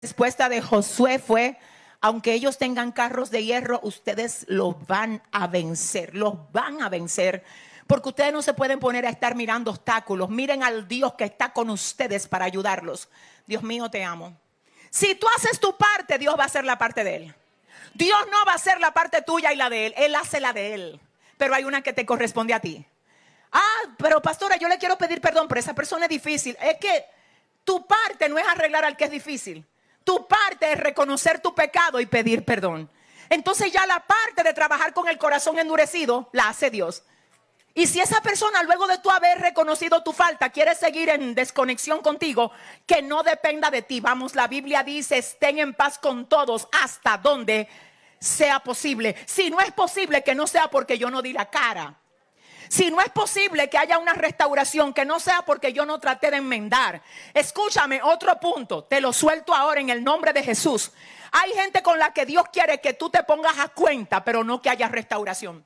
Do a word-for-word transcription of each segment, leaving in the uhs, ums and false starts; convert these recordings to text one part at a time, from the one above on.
respuesta de Josué fue: aunque ellos tengan carros de hierro, ustedes los van a vencer, los van a vencer. Porque ustedes no se pueden poner a estar mirando obstáculos. Miren al Dios que está con ustedes para ayudarlos. Dios mío, te amo. Si tú haces tu parte, Dios va a hacer la parte de Él. Dios no va a hacer la parte tuya y la de Él. Él hace la de Él. Pero hay una que te corresponde a ti. Ah, pero pastora, yo le quiero pedir perdón, pero esa persona es difícil. Es que tu parte no es arreglar al que es difícil. Tu parte es reconocer tu pecado y pedir perdón. Entonces ya la parte de trabajar con el corazón endurecido la hace Dios. Y si esa persona, luego de tú haber reconocido tu falta, quiere seguir en desconexión contigo, que no dependa de ti. Vamos, la Biblia dice: estén en paz con todos hasta donde sea posible. Si no es posible, que no sea porque yo no di la cara. Si no es posible que haya una restauración, que no sea porque yo no traté de enmendar. Escúchame, otro punto, te lo suelto ahora en el nombre de Jesús. Hay gente con la que Dios quiere que tú te pongas a cuenta, pero no que haya restauración.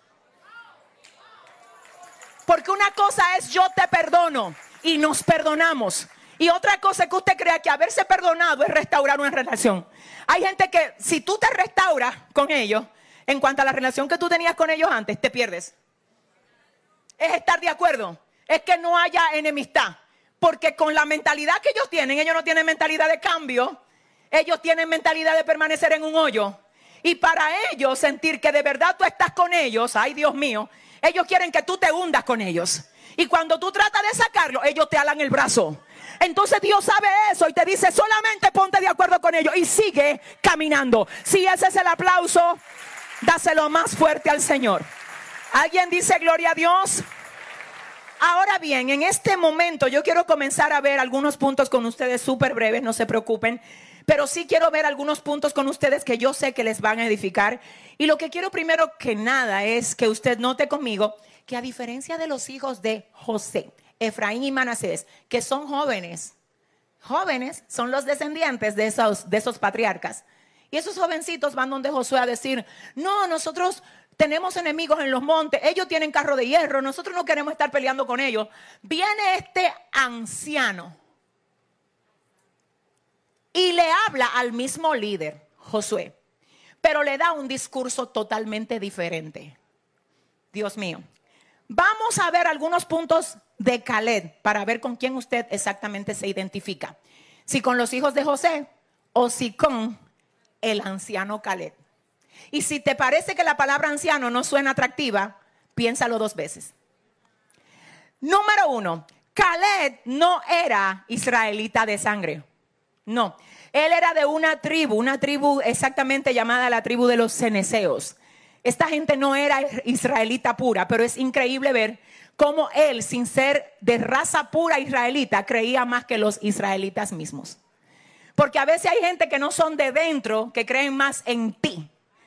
Porque una cosa es: yo te perdono y nos perdonamos. Y otra cosa es que usted crea que haberse perdonado es restaurar una relación. Hay gente que si tú te restauras con ellos, en cuanto a la relación que tú tenías con ellos antes, te pierdes. Es estar de acuerdo, es que no haya enemistad. Porque con la mentalidad que ellos tienen, ellos no tienen mentalidad de cambio. Ellos tienen mentalidad de permanecer en un hoyo. Y para ellos sentir que de verdad tú estás con ellos, ay Dios mío, ellos quieren que tú te hundas con ellos. Y cuando tú tratas de sacarlo, ellos te alan el brazo. Entonces Dios sabe eso y te dice: solamente ponte de acuerdo con ellos y sigue caminando. Si ese es el aplauso, dáselo más fuerte al Señor. ¿Alguien dice gloria a Dios? Ahora bien, en este momento yo quiero comenzar a ver algunos puntos con ustedes súper breves, no se preocupen. Pero sí quiero ver algunos puntos con ustedes que yo sé que les van a edificar. Y lo que quiero primero que nada es que usted note conmigo que a diferencia de los hijos de José, Efraín y Manasés, que son jóvenes, jóvenes son los descendientes de esos, de esos patriarcas. Y esos jovencitos van donde Josué a decir: no, nosotros tenemos enemigos en los montes, ellos tienen carro de hierro, nosotros no queremos estar peleando con ellos. Viene este anciano y le habla al mismo líder, Josué, pero le da un discurso totalmente diferente. Dios mío. Vamos a ver algunos puntos de Caleb para ver con quién usted exactamente se identifica. Si con los hijos de José o si con el anciano Caleb. Y si te parece que la palabra anciano no suena atractiva, piénsalo dos veces. Número uno, Caleb no era israelita de sangre. No, él era de una tribu, una tribu exactamente llamada la tribu de los ceneseos. Esta gente no era israelita pura, pero es increíble ver cómo él, sin ser de raza pura israelita, creía más que los israelitas mismos. Porque a veces hay gente que no son de dentro, que creen más en ti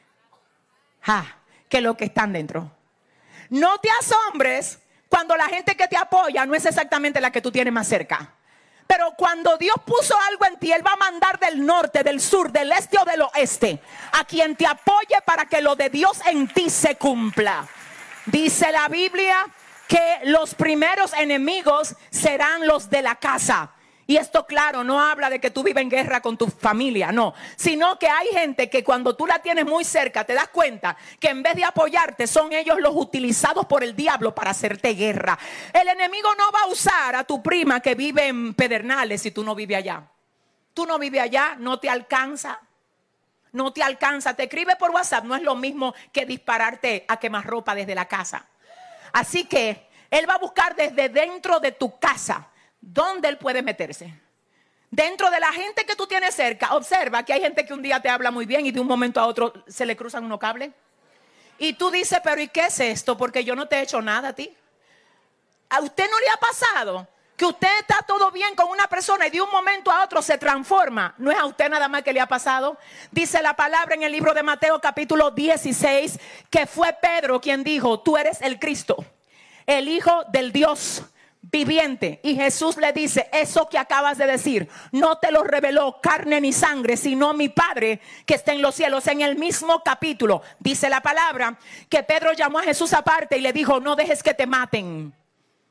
ja, que lo que están dentro. No te asombres cuando la gente que te apoya no es exactamente la que tú tienes más cerca. Pero cuando Dios puso algo en ti, Él va a mandar del norte, del sur, del este o del oeste a quien te apoye para que lo de Dios en ti se cumpla. Dice la Biblia que los primeros enemigos serán los de la casa. Y esto, claro, no habla de que tú vives en guerra con tu familia, no. Sino que hay gente que cuando tú la tienes muy cerca te das cuenta que en vez de apoyarte son ellos los utilizados por el diablo para hacerte guerra. El enemigo no va a usar a tu prima que vive en Pedernales si tú no vives allá. Tú no vives allá, no te alcanza. No te alcanza. Te escribe por WhatsApp, no es lo mismo que dispararte a quemarropa desde la casa. Así que Él va a buscar desde dentro de tu casa ¿dónde él puede meterse? Dentro de la gente que tú tienes cerca. Observa que hay gente que un día te habla muy bien y de un momento a otro se le cruzan unos cables. Y tú dices: pero ¿y qué es esto? Porque yo no te he hecho nada a ti. ¿A usted no le ha pasado que usted está todo bien con una persona y de un momento a otro se transforma? No es a usted nada más que le ha pasado. Dice la palabra en el libro de Mateo capítulo dieciséis que fue Pedro quien dijo: tú eres el Cristo, el Hijo del Dios viviente. Y Jesús le dice: eso que acabas de decir no te lo reveló carne ni sangre, sino mi Padre que está en los cielos. En el mismo capítulo dice la palabra que Pedro llamó a Jesús aparte y le dijo: no dejes que te maten.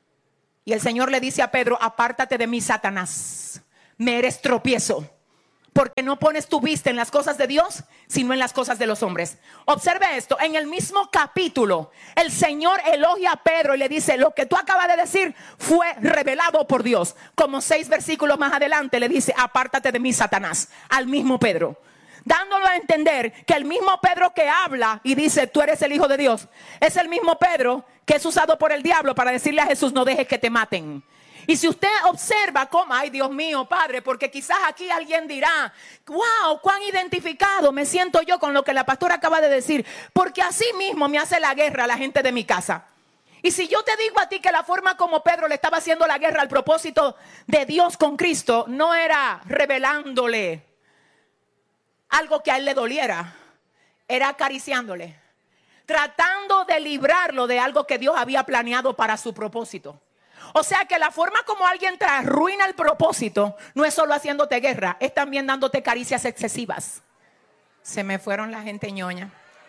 Y el Señor le dice a Pedro: apártate de mí, Satanás, me eres tropiezo, Porque no pones tu vista en las cosas de Dios, sino en las cosas de los hombres. Observe esto, en el mismo capítulo, el Señor elogia a Pedro y le dice: lo que tú acabas de decir fue revelado por Dios. Como seis versículos más adelante le dice: apártate de mí, Satanás, al mismo Pedro. Dándolo a entender que el mismo Pedro que habla y dice: tú eres el Hijo de Dios, es el mismo Pedro que es usado por el diablo para decirle a Jesús: no dejes que te maten. Y si usted observa cómo, ay Dios mío, Padre, porque quizás aquí alguien dirá: wow, cuán identificado me siento yo con lo que la pastora acaba de decir, porque así mismo me hace la guerra a la gente de mi casa. Y si yo te digo a ti que la forma como Pedro le estaba haciendo la guerra al propósito de Dios con Cristo no era revelándole algo que a él le doliera, era acariciándole, tratando de librarlo de algo que Dios había planeado para su propósito. O sea que la forma como alguien te arruina el propósito no es solo haciéndote guerra, es también dándote caricias excesivas. Se me fueron la gente ñoña.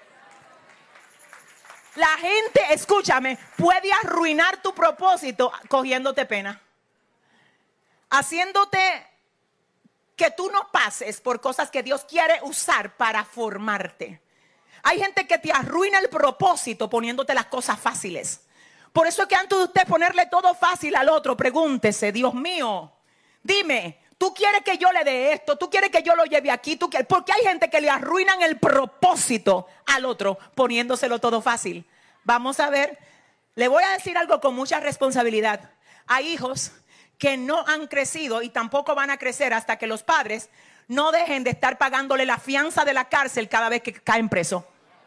La gente, escúchame, puede arruinar tu propósito cogiéndote pena, haciéndote que tú no pases por cosas que Dios quiere usar para formarte. Hay gente que te arruina el propósito poniéndote las cosas fáciles. Por eso es que antes de usted ponerle todo fácil al otro, pregúntese: Dios mío, dime, tú quieres que yo le dé esto, tú quieres que yo lo lleve aquí, tú quieres, porque hay gente que le arruinan el propósito al otro poniéndoselo todo fácil. Vamos a ver, le voy a decir algo con mucha responsabilidad. Hay hijos que no han crecido y tampoco van a crecer hasta que los padres no dejen de estar pagándole la fianza de la cárcel cada vez que caen presos.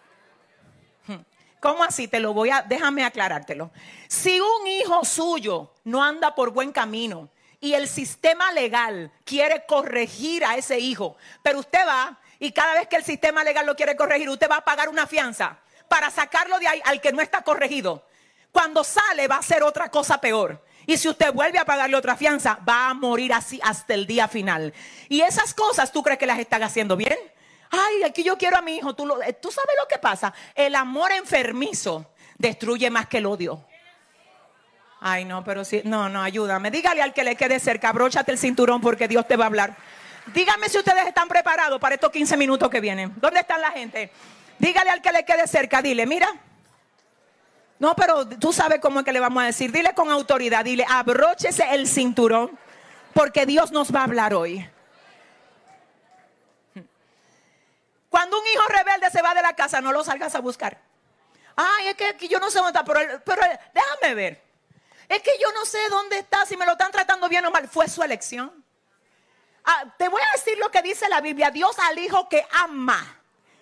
¿Cómo así? Te lo voy a, déjame aclarártelo. Si un hijo suyo no anda por buen camino y el sistema legal quiere corregir a ese hijo, pero usted va y cada vez que el sistema legal lo quiere corregir, usted va a pagar una fianza para sacarlo de ahí al que no está corregido. Cuando sale va a ser otra cosa peor. Y si usted vuelve a pagarle otra fianza, va a morir así hasta el día final. Y esas cosas, ¿tú crees que las están haciendo bien? Ay, aquí yo quiero a mi hijo. ¿Tú, lo, ¿Tú sabes lo que pasa? El amor enfermizo destruye más que el odio. Ay, no, pero sí, no, no, ayúdame. Dígale al que le quede cerca, abróchate el cinturón porque Dios te va a hablar. Dígame si ustedes están preparados para estos quince minutos que vienen. ¿Dónde están la gente? Dígale al que le quede cerca, dile: mira. No, pero tú sabes cómo es que le vamos a decir. Dile con autoridad, dile: abróchese el cinturón porque Dios nos va a hablar hoy. Cuando un hijo rebelde se va de la casa, no lo salgas a buscar. Ay, es que aquí yo no sé dónde está, pero, pero déjame ver. Es que yo no sé dónde está, si me lo están tratando bien o mal. Fue su elección. Ah, te voy a decir lo que dice la Biblia. Dios al hijo que ama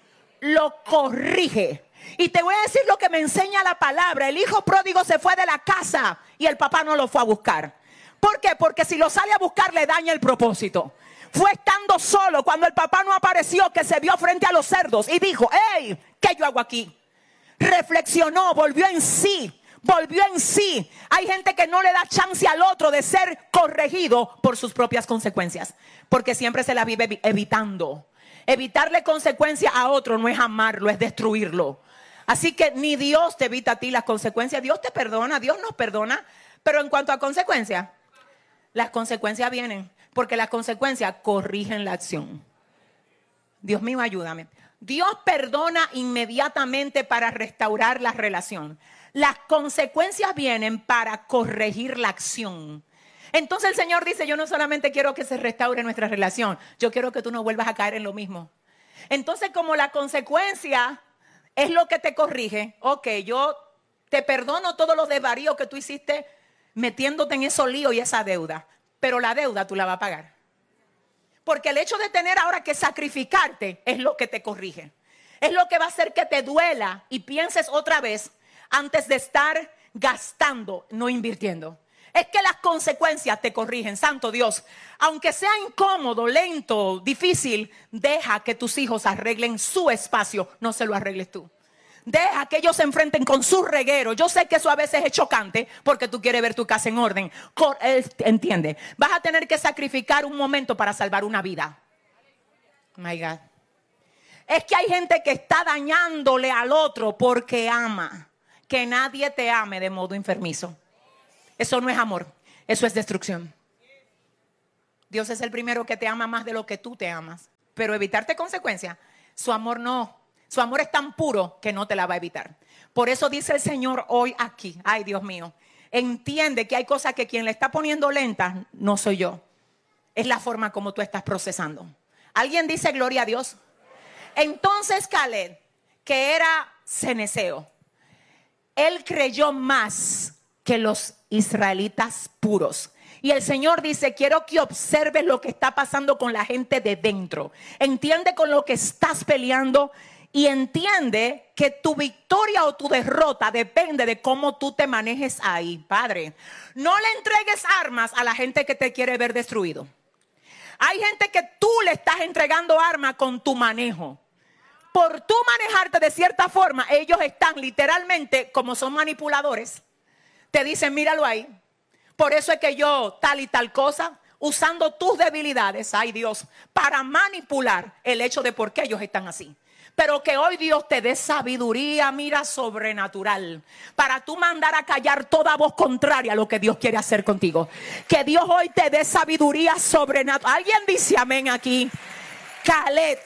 lo corrige. Y te voy a decir lo que me enseña la palabra. El hijo pródigo se fue de la casa y el papá no lo fue a buscar. ¿Por qué? Porque si lo sale a buscar le daña el propósito. Fue estando solo cuando el papá no apareció que se vio frente a los cerdos y dijo: hey, ¿qué yo hago aquí? Reflexionó, volvió en sí, volvió en sí. Hay gente que no le da chance al otro de ser corregido por sus propias consecuencias, porque siempre se la vive evitando. Evitarle consecuencias a otro no es amarlo, es destruirlo. Así que ni Dios te evita a ti las consecuencias. Dios te perdona, Dios nos perdona. Pero en cuanto a consecuencias, las consecuencias vienen porque las consecuencias corrigen la acción. Dios mío, ayúdame. Dios perdona inmediatamente para restaurar la relación. Las consecuencias vienen para corregir la acción. Entonces el Señor dice: yo no solamente quiero que se restaure nuestra relación, yo quiero que tú no vuelvas a caer en lo mismo. Entonces, como la consecuencia es lo que te corrige, ok, yo te perdono todos los desvaríos que tú hiciste metiéndote en esos líos y esa deuda, pero la deuda tú la vas a pagar. Porque el hecho de tener ahora que sacrificarte es lo que te corrige. Es lo que va a hacer que te duela y pienses otra vez antes de estar gastando, no invirtiendo. Es que las consecuencias te corrigen, santo Dios. Aunque sea incómodo, lento, difícil, deja que tus hijos arreglen su espacio, no se lo arregles tú. Deja que ellos se enfrenten con su reguero. Yo sé que eso a veces es chocante porque tú quieres ver tu casa en orden. Entiende, vas a tener que sacrificar un momento para salvar una vida. My God. Es que hay gente que está dañándole al otro porque ama. Que nadie te ame de modo enfermizo. Eso no es amor, eso es destrucción. Dios es el primero que te ama más de lo que tú te amas. Pero evitarte consecuencias, su amor no. Su amor es tan puro que no te la va a evitar. Por eso dice el Señor hoy aquí, ay Dios mío, entiende que hay cosas que quien le está poniendo lentas no soy yo. Es la forma como tú estás procesando. ¿Alguien dice gloria a Dios? Entonces Caleb, que era ceneceo, él creyó más que los israelitas puros. Y el Señor dice, quiero que observes lo que está pasando con la gente de dentro. Entiende con lo que estás peleando y entiende que tu victoria o tu derrota depende de cómo tú te manejes ahí. Padre, no le entregues armas a la gente que te quiere ver destruido. Hay gente que tú le estás entregando armas con tu manejo. Por tú manejarte de cierta forma, ellos están literalmente, como son manipuladores, te dicen, míralo ahí. Por eso es que yo tal y tal cosa, usando tus debilidades, ay Dios, para manipular el hecho de por qué ellos están así. Pero que hoy Dios te dé sabiduría, mira, sobrenatural, para tú mandar a callar toda voz contraria a lo que Dios quiere hacer contigo. Que Dios hoy te dé sabiduría sobrenatural. ¿Alguien dice amén aquí? Caleb,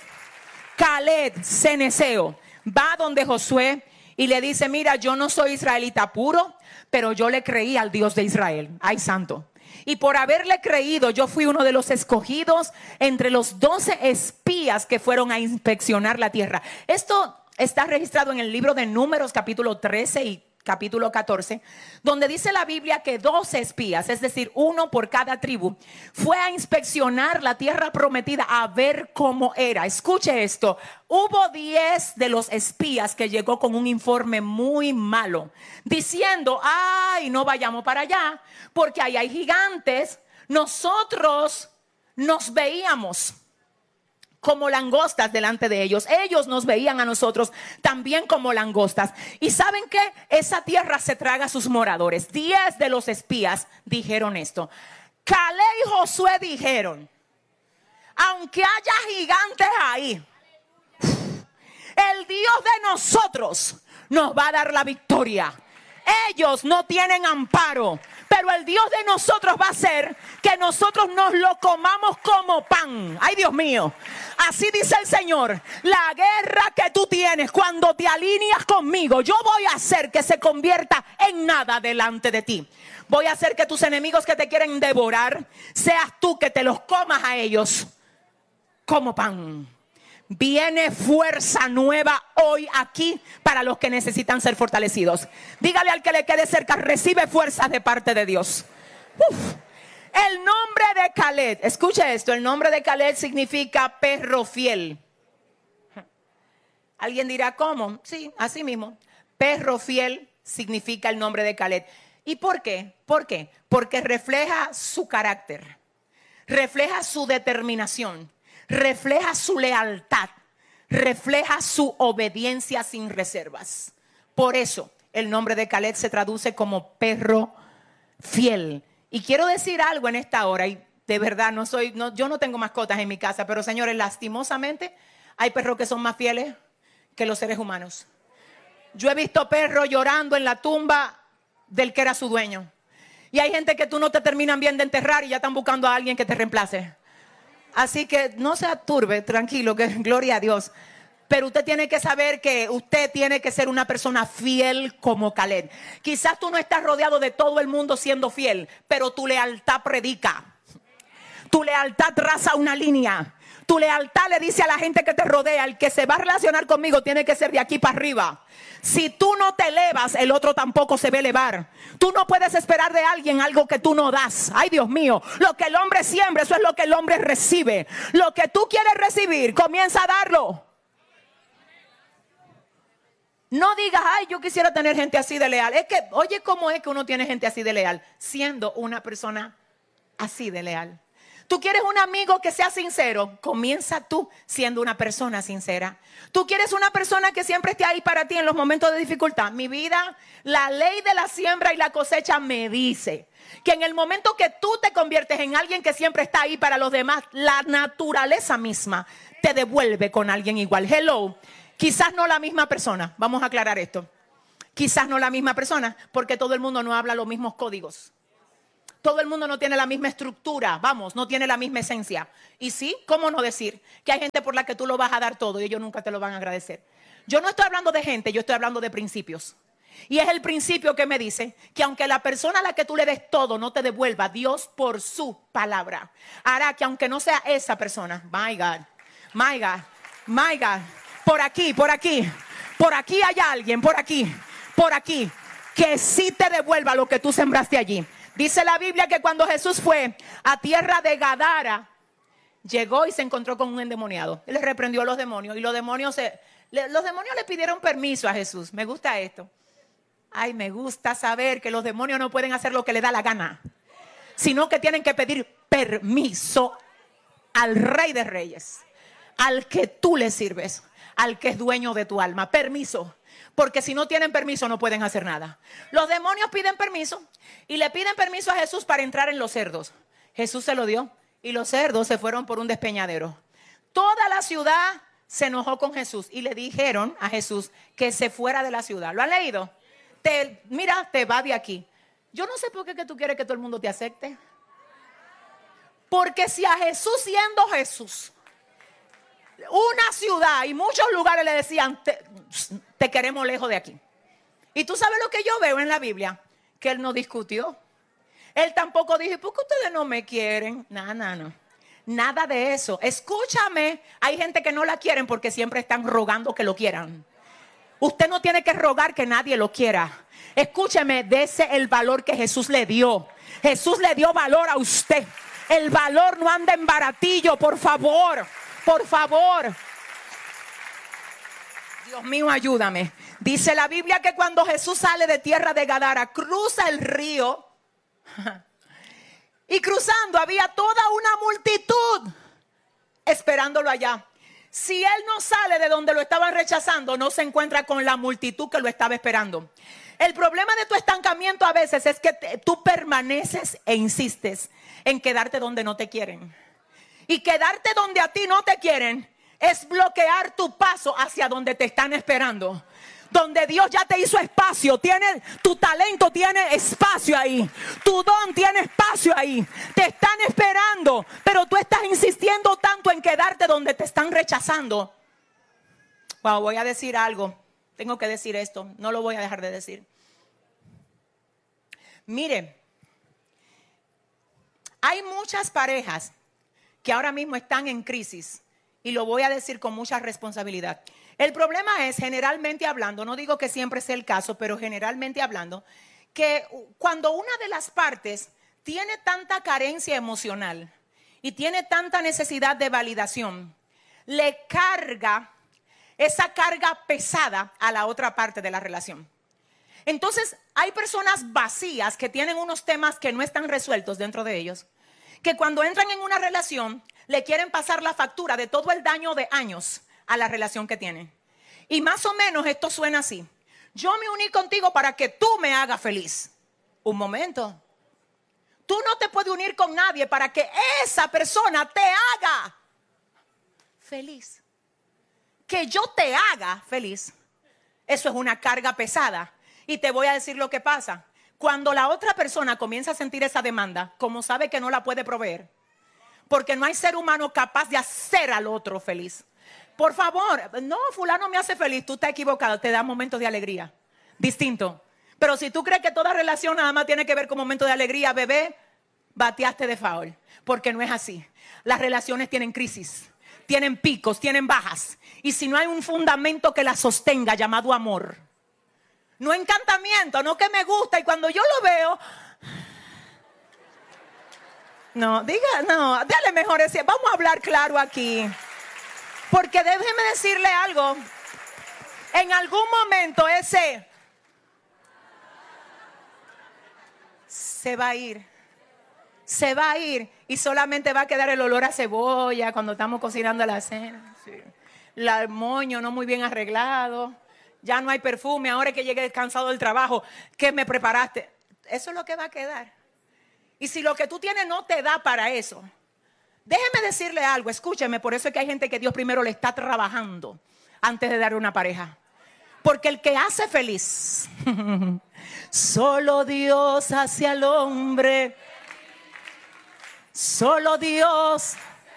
Caleb, ceneceo, va donde Josué y le dice, mira, yo no soy israelita puro, pero yo le creí al Dios de Israel. Ay, santo. Y por haberle creído, yo fui uno de los escogidos entre los doce espías que fueron a inspeccionar la tierra. Esto está registrado en el libro de Números, capítulo trece y capítulo catorce, donde dice la Biblia que doce espías, es decir, uno por cada tribu, fue a inspeccionar la tierra prometida a ver cómo era. Escuche esto, hubo diez de los espías que llegó con un informe muy malo, diciendo, ay, no vayamos para allá, porque ahí hay gigantes. Nosotros nos veíamos como langostas delante de ellos. Ellos nos veían a nosotros también como langostas. ¿Y saben qué? Esa tierra se traga a sus moradores. Diez de los espías dijeron esto. Caleb y Josué dijeron, aunque haya gigantes ahí, el Dios de nosotros nos va a dar la victoria. Ellos no tienen amparo, pero el Dios de nosotros va a hacer que nosotros nos lo comamos como pan. Ay, Dios mío. Así dice el Señor, la guerra que tú tienes cuando te alineas conmigo, yo voy a hacer que se convierta en nada delante de ti. Voy a hacer que tus enemigos que te quieren devorar, seas tú que te los comas a ellos como pan. Viene fuerza nueva hoy aquí para los que necesitan ser fortalecidos. Dígale al que le quede cerca, recibe fuerzas de parte de Dios. Uf. El nombre de Caleb, escuche esto, el nombre de Caleb significa perro fiel. Alguien dirá, ¿cómo? Sí, así mismo. Perro fiel significa el nombre de Caleb. ¿Y por qué? ¿Por qué? Porque refleja su carácter, refleja su determinación, refleja su lealtad, refleja su obediencia sin reservas. Por eso el nombre de Caleb se traduce como perro fiel. Y quiero decir algo en esta hora, y de verdad no soy, no, yo no tengo mascotas en mi casa, pero señores, lastimosamente hay perros que son más fieles que los seres humanos. Yo he visto perros llorando en la tumba del que era su dueño. Y hay gente que tú no te terminan bien de enterrar y ya están buscando a alguien que te reemplace. Así que no se turbe, tranquilo, que gloria a Dios. Pero usted tiene que saber que usted tiene que ser una persona fiel como Caleb. Quizás tú no estás rodeado de todo el mundo siendo fiel, pero tu lealtad predica. Tu lealtad traza una línea. Tu lealtad le dice a la gente que te rodea, el que se va a relacionar conmigo tiene que ser de aquí para arriba. Si tú no te elevas, el otro tampoco se va a elevar. Tú no puedes esperar de alguien algo que tú no das. Ay, Dios mío, lo que el hombre siembra, eso es lo que el hombre recibe. Lo que tú quieres recibir, comienza a darlo. No digas, ay, yo quisiera tener gente así de leal. Es que, oye, ¿cómo es que uno tiene gente así de leal? Siendo una persona así de leal. Tú quieres un amigo que sea sincero, comienza tú siendo una persona sincera. Tú quieres una persona que siempre esté ahí para ti en los momentos de dificultad. Mi vida, la ley de la siembra y la cosecha me dice que en el momento que tú te conviertes en alguien que siempre está ahí para los demás, la naturaleza misma te devuelve con alguien igual. Hello, quizás no la misma persona, vamos a aclarar esto. Quizás no la misma persona, porque todo el mundo no habla los mismos códigos. Todo el mundo no tiene la misma estructura, vamos, no tiene la misma esencia. Y sí, ¿cómo no decir que hay gente por la que tú lo vas a dar todo y ellos nunca te lo van a agradecer? Yo no estoy hablando de gente, yo estoy hablando de principios. Y es el principio que me dice que aunque la persona a la que tú le des todo no te devuelva, Dios por su palabra hará que aunque no sea esa persona, my God, my God, my God, por aquí, por aquí, por aquí hay alguien, por aquí, por aquí, que sí te devuelva lo que tú sembraste allí. Dice la Biblia que cuando Jesús fue a tierra de Gadara, llegó y se encontró con un endemoniado. Él le reprendió a los demonios y los demonios, se, le, los demonios le pidieron permiso a Jesús. Me gusta esto. Ay, me gusta saber que los demonios no pueden hacer lo que le da la gana, sino que tienen que pedir permiso al Rey de Reyes, al que tú le sirves, al que es dueño de tu alma. Permiso. Porque si no tienen permiso no pueden hacer nada. Los demonios piden permiso y le piden permiso a Jesús para entrar en los cerdos. Jesús se lo dio y los cerdos se fueron por un despeñadero. Toda la ciudad se enojó con Jesús y le dijeron a Jesús que se fuera de la ciudad. ¿Lo han leído? Te, mira, te va de aquí. Yo no sé por qué que tú quieres que todo el mundo te acepte. Porque si a Jesús, siendo Jesús, una ciudad y muchos lugares le decían, te, te queremos lejos de aquí. Y tú sabes lo que yo veo en la Biblia, que él no discutió. Él tampoco dijo, ¿por qué ustedes no me quieren? No, no, no. Nada de eso. Escúchame, hay gente que no la quieren porque siempre están rogando que lo quieran. Usted no tiene que rogar que nadie lo quiera. Escúcheme, dese el valor que Jesús le dio. Jesús le dio valor a usted. El valor no anda en baratillo, por favor. Por favor. Dios mío, ayúdame. Dice la Biblia que cuando Jesús sale de tierra de Gadara, cruza el río. Y cruzando había toda una multitud esperándolo allá. Si él no sale de donde lo estaban rechazando, no se encuentra con la multitud que lo estaba esperando. El problema de tu estancamiento a veces es que te, tú permaneces e insistes en quedarte donde no te quieren. Y quedarte donde a ti no te quieren es bloquear tu paso hacia donde te están esperando. Donde Dios ya te hizo espacio, tiene, tu talento tiene espacio ahí, tu don tiene espacio ahí, te están esperando, pero tú estás insistiendo tanto en quedarte donde te están rechazando. Wow, voy a decir algo, tengo que decir esto, no lo voy a dejar de decir. Mire, hay muchas parejas que ahora mismo están en crisis y lo voy a decir con mucha responsabilidad. El problema es, generalmente hablando, no digo que siempre sea el caso, pero generalmente hablando, que cuando una de las partes tiene tanta carencia emocional y tiene tanta necesidad de validación, le carga esa carga pesada a la otra parte de la relación. Entonces, hay personas vacías que tienen unos temas que no están resueltos dentro de ellos, que cuando entran en una relación le quieren pasar la factura de todo el daño de años a la relación que tienen. Y más o menos esto suena así: yo me uní contigo para que tú me hagas feliz. Un momento. Tú no te puedes unir con nadie para que esa persona te haga feliz. Que yo te haga feliz, eso es una carga pesada. Y te voy a decir lo que pasa. Cuando la otra persona comienza a sentir esa demanda, como sabe que no la puede proveer, porque no hay ser humano capaz de hacer al otro feliz. Por favor, no, fulano me hace feliz, tú estás equivocado, te da momentos de alegría, distinto. Pero si tú crees que toda relación nada más tiene que ver con momentos de alegría, bebé, bateaste de foul, porque no es así. Las relaciones tienen crisis, tienen picos, tienen bajas. Y si no hay un fundamento que las sostenga llamado amor, no encantamiento, no que me gusta y cuando yo lo veo, no, diga, no, dale mejor ese, vamos a hablar claro aquí. Porque déjeme decirle algo, en algún momento ese se va a ir, se va a ir y solamente va a quedar el olor a cebolla cuando estamos cocinando la cena. Sí. El moño no muy bien arreglado, ya no hay perfume, ahora que llegué cansado del trabajo, ¿qué me preparaste? Eso es lo que va a quedar. Y si lo que tú tienes no te da para eso, déjeme decirle algo, escúcheme, por eso es que hay gente que Dios primero le está trabajando antes de darle una pareja. Porque el que hace feliz, solo Dios hace al hombre Solo Dios.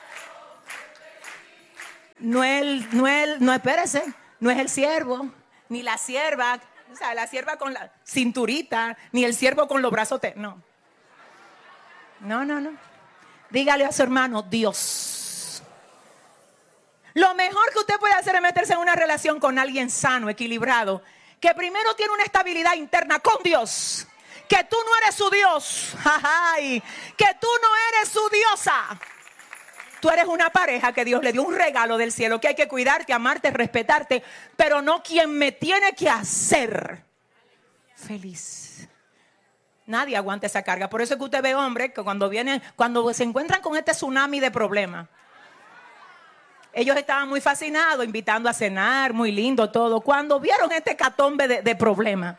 No el, no el, no espérese, no es el siervo, ni la sierva, o sea, la sierva con la cinturita, ni el siervo con los brazos, te, no. No, no, no. Dígale a su hermano, Dios. Lo mejor que usted puede hacer es meterse en una relación con alguien sano, equilibrado, que primero tiene una estabilidad interna con Dios. Que tú no eres su Dios. Ay, que tú no eres su diosa. Tú eres una pareja que Dios le dio un regalo del cielo, que hay que cuidarte, amarte, respetarte, pero no quien me tiene que hacer feliz. Nadie aguanta esa carga. Por eso es que usted ve hombres que cuando vienen, cuando se encuentran con este tsunami de problemas, ellos estaban muy fascinados, invitando a cenar, muy lindo todo. Cuando vieron este hecatombe de, de problemas,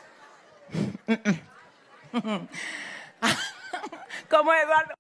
como Eduardo.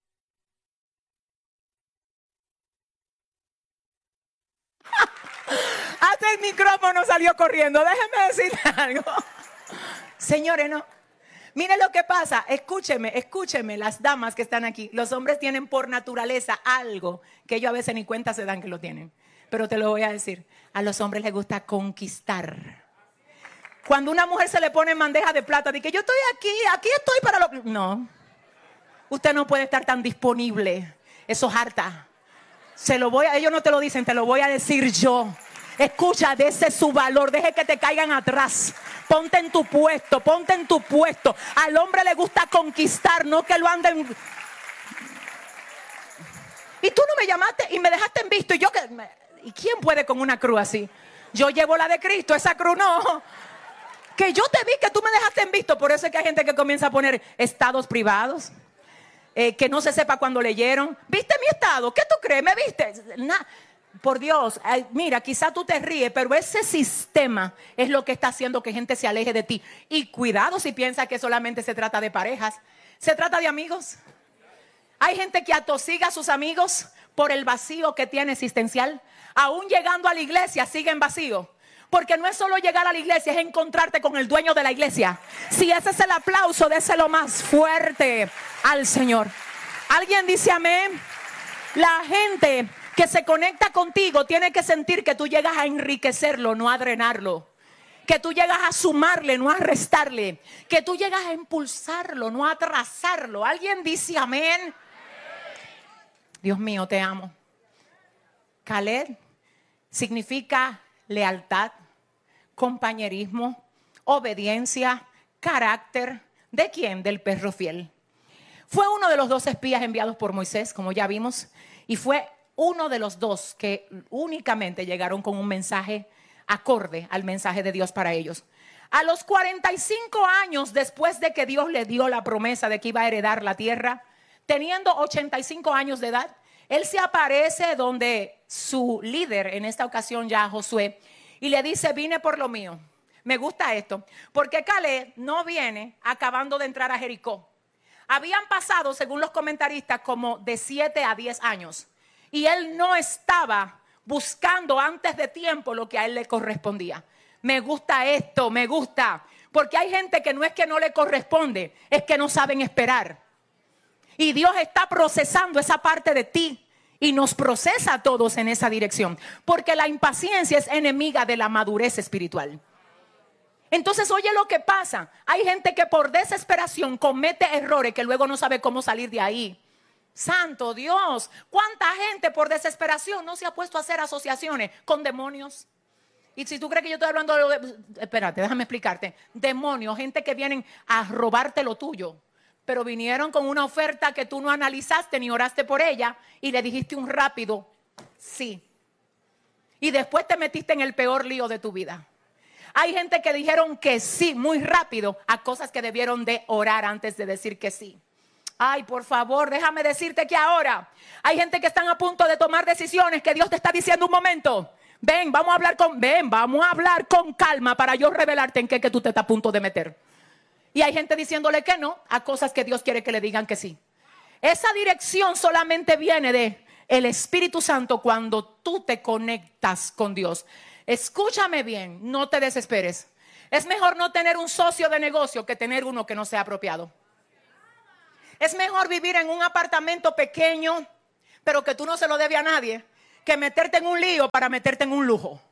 Hasta el micrófono salió corriendo. Déjenme decirle algo. Señores, no. Miren lo que pasa. Escúcheme, escúcheme, las damas que están aquí. Los hombres tienen por naturaleza algo que ellos a veces ni cuenta se dan que lo tienen. Pero te lo voy a decir. A los hombres les gusta conquistar. Cuando una mujer se le pone en bandeja de plata, dice que yo estoy aquí, aquí estoy para lo... No. Usted no puede estar tan disponible. Eso es harta. Se lo voy a, ellos no te lo dicen, te lo voy a decir yo. Escucha, de ese su valor, deje que te caigan atrás. Ponte en tu puesto, ponte en tu puesto. Al hombre le gusta conquistar, no que lo anden. Y tú no me llamaste y me dejaste en visto. Y yo que, ¿y quién puede con una cruz así? Yo llevo la de Cristo, esa cruz no. Que yo te vi que tú me dejaste en visto. Por eso es que hay gente que comienza a poner estados privados. Eh, que no se sepa cuando leyeron. ¿Viste mi estado? ¿Qué tú crees? ¿Me viste? Nah. Por Dios, ay, mira, quizá tú te ríes, pero ese sistema es lo que está haciendo que gente se aleje de ti. Y cuidado si piensas que solamente se trata de parejas. Se trata de amigos. Hay gente que atosiga a sus amigos por el vacío que tiene existencial. Aún llegando a la iglesia siguen vacío. Porque no es solo llegar a la iglesia, es encontrarte con el dueño de la iglesia. Si ese es el aplauso, déselo más fuerte al Señor. ¿Alguien dice amén? La gente que se conecta contigo tiene que sentir que tú llegas a enriquecerlo, no a drenarlo. Que tú llegas a sumarle, no a restarle. Que tú llegas a impulsarlo, no a atrasarlo. ¿Alguien dice amén? Dios mío, te amo. Caleb significa lealtad, compañerismo, obediencia, carácter. ¿De quién? Del perro fiel. Fue uno de los dos espías enviados por Moisés, como ya vimos, y fue uno de los dos que únicamente llegaron con un mensaje acorde al mensaje de Dios para ellos. A los cuarenta y cinco años después de que Dios le dio la promesa de que iba a heredar la tierra, teniendo ochenta y cinco años de edad, él se aparece donde su líder, en esta ocasión ya Josué, y le dice, vine por lo mío. Me gusta esto, porque Caleb no viene acabando de entrar a Jericó. Habían pasado, según los comentaristas, como de siete a diez años. Y él no estaba buscando antes de tiempo lo que a él le correspondía. Me gusta esto, me gusta. Porque hay gente que no es que no le corresponde, es que no saben esperar. Y Dios está procesando esa parte de ti y nos procesa a todos en esa dirección. Porque la impaciencia es enemiga de la madurez espiritual. Entonces, oye lo que pasa. Hay gente que por desesperación comete errores que luego no sabe cómo salir de ahí. Santo Dios, ¿cuánta gente por desesperación no se ha puesto a hacer asociaciones con demonios? Y si tú crees que yo estoy hablando de lo de... Espérate, déjame explicarte. Demonios, gente que vienen a robarte lo tuyo. Pero vinieron con una oferta que tú no analizaste ni oraste por ella y le dijiste un rápido sí. Y después te metiste en el peor lío de tu vida. Hay gente que dijeron que sí muy rápido a cosas que debieron de orar antes de decir que sí. Ay, por favor, déjame decirte que ahora hay gente que están a punto de tomar decisiones que Dios te está diciendo un momento. Ven, vamos a hablar con, ven, vamos a hablar con calma para yo revelarte en qué que tú te estás a punto de meter. Y hay gente diciéndole que no a cosas que Dios quiere que le digan que sí. Esa dirección solamente viene de el Espíritu Santo cuando tú te conectas con Dios. Escúchame bien, no te desesperes. Es mejor no tener un socio de negocio que tener uno que no sea apropiado. Es mejor vivir en un apartamento pequeño, pero que tú no se lo debes a nadie, que meterte en un lío para meterte en un lujo.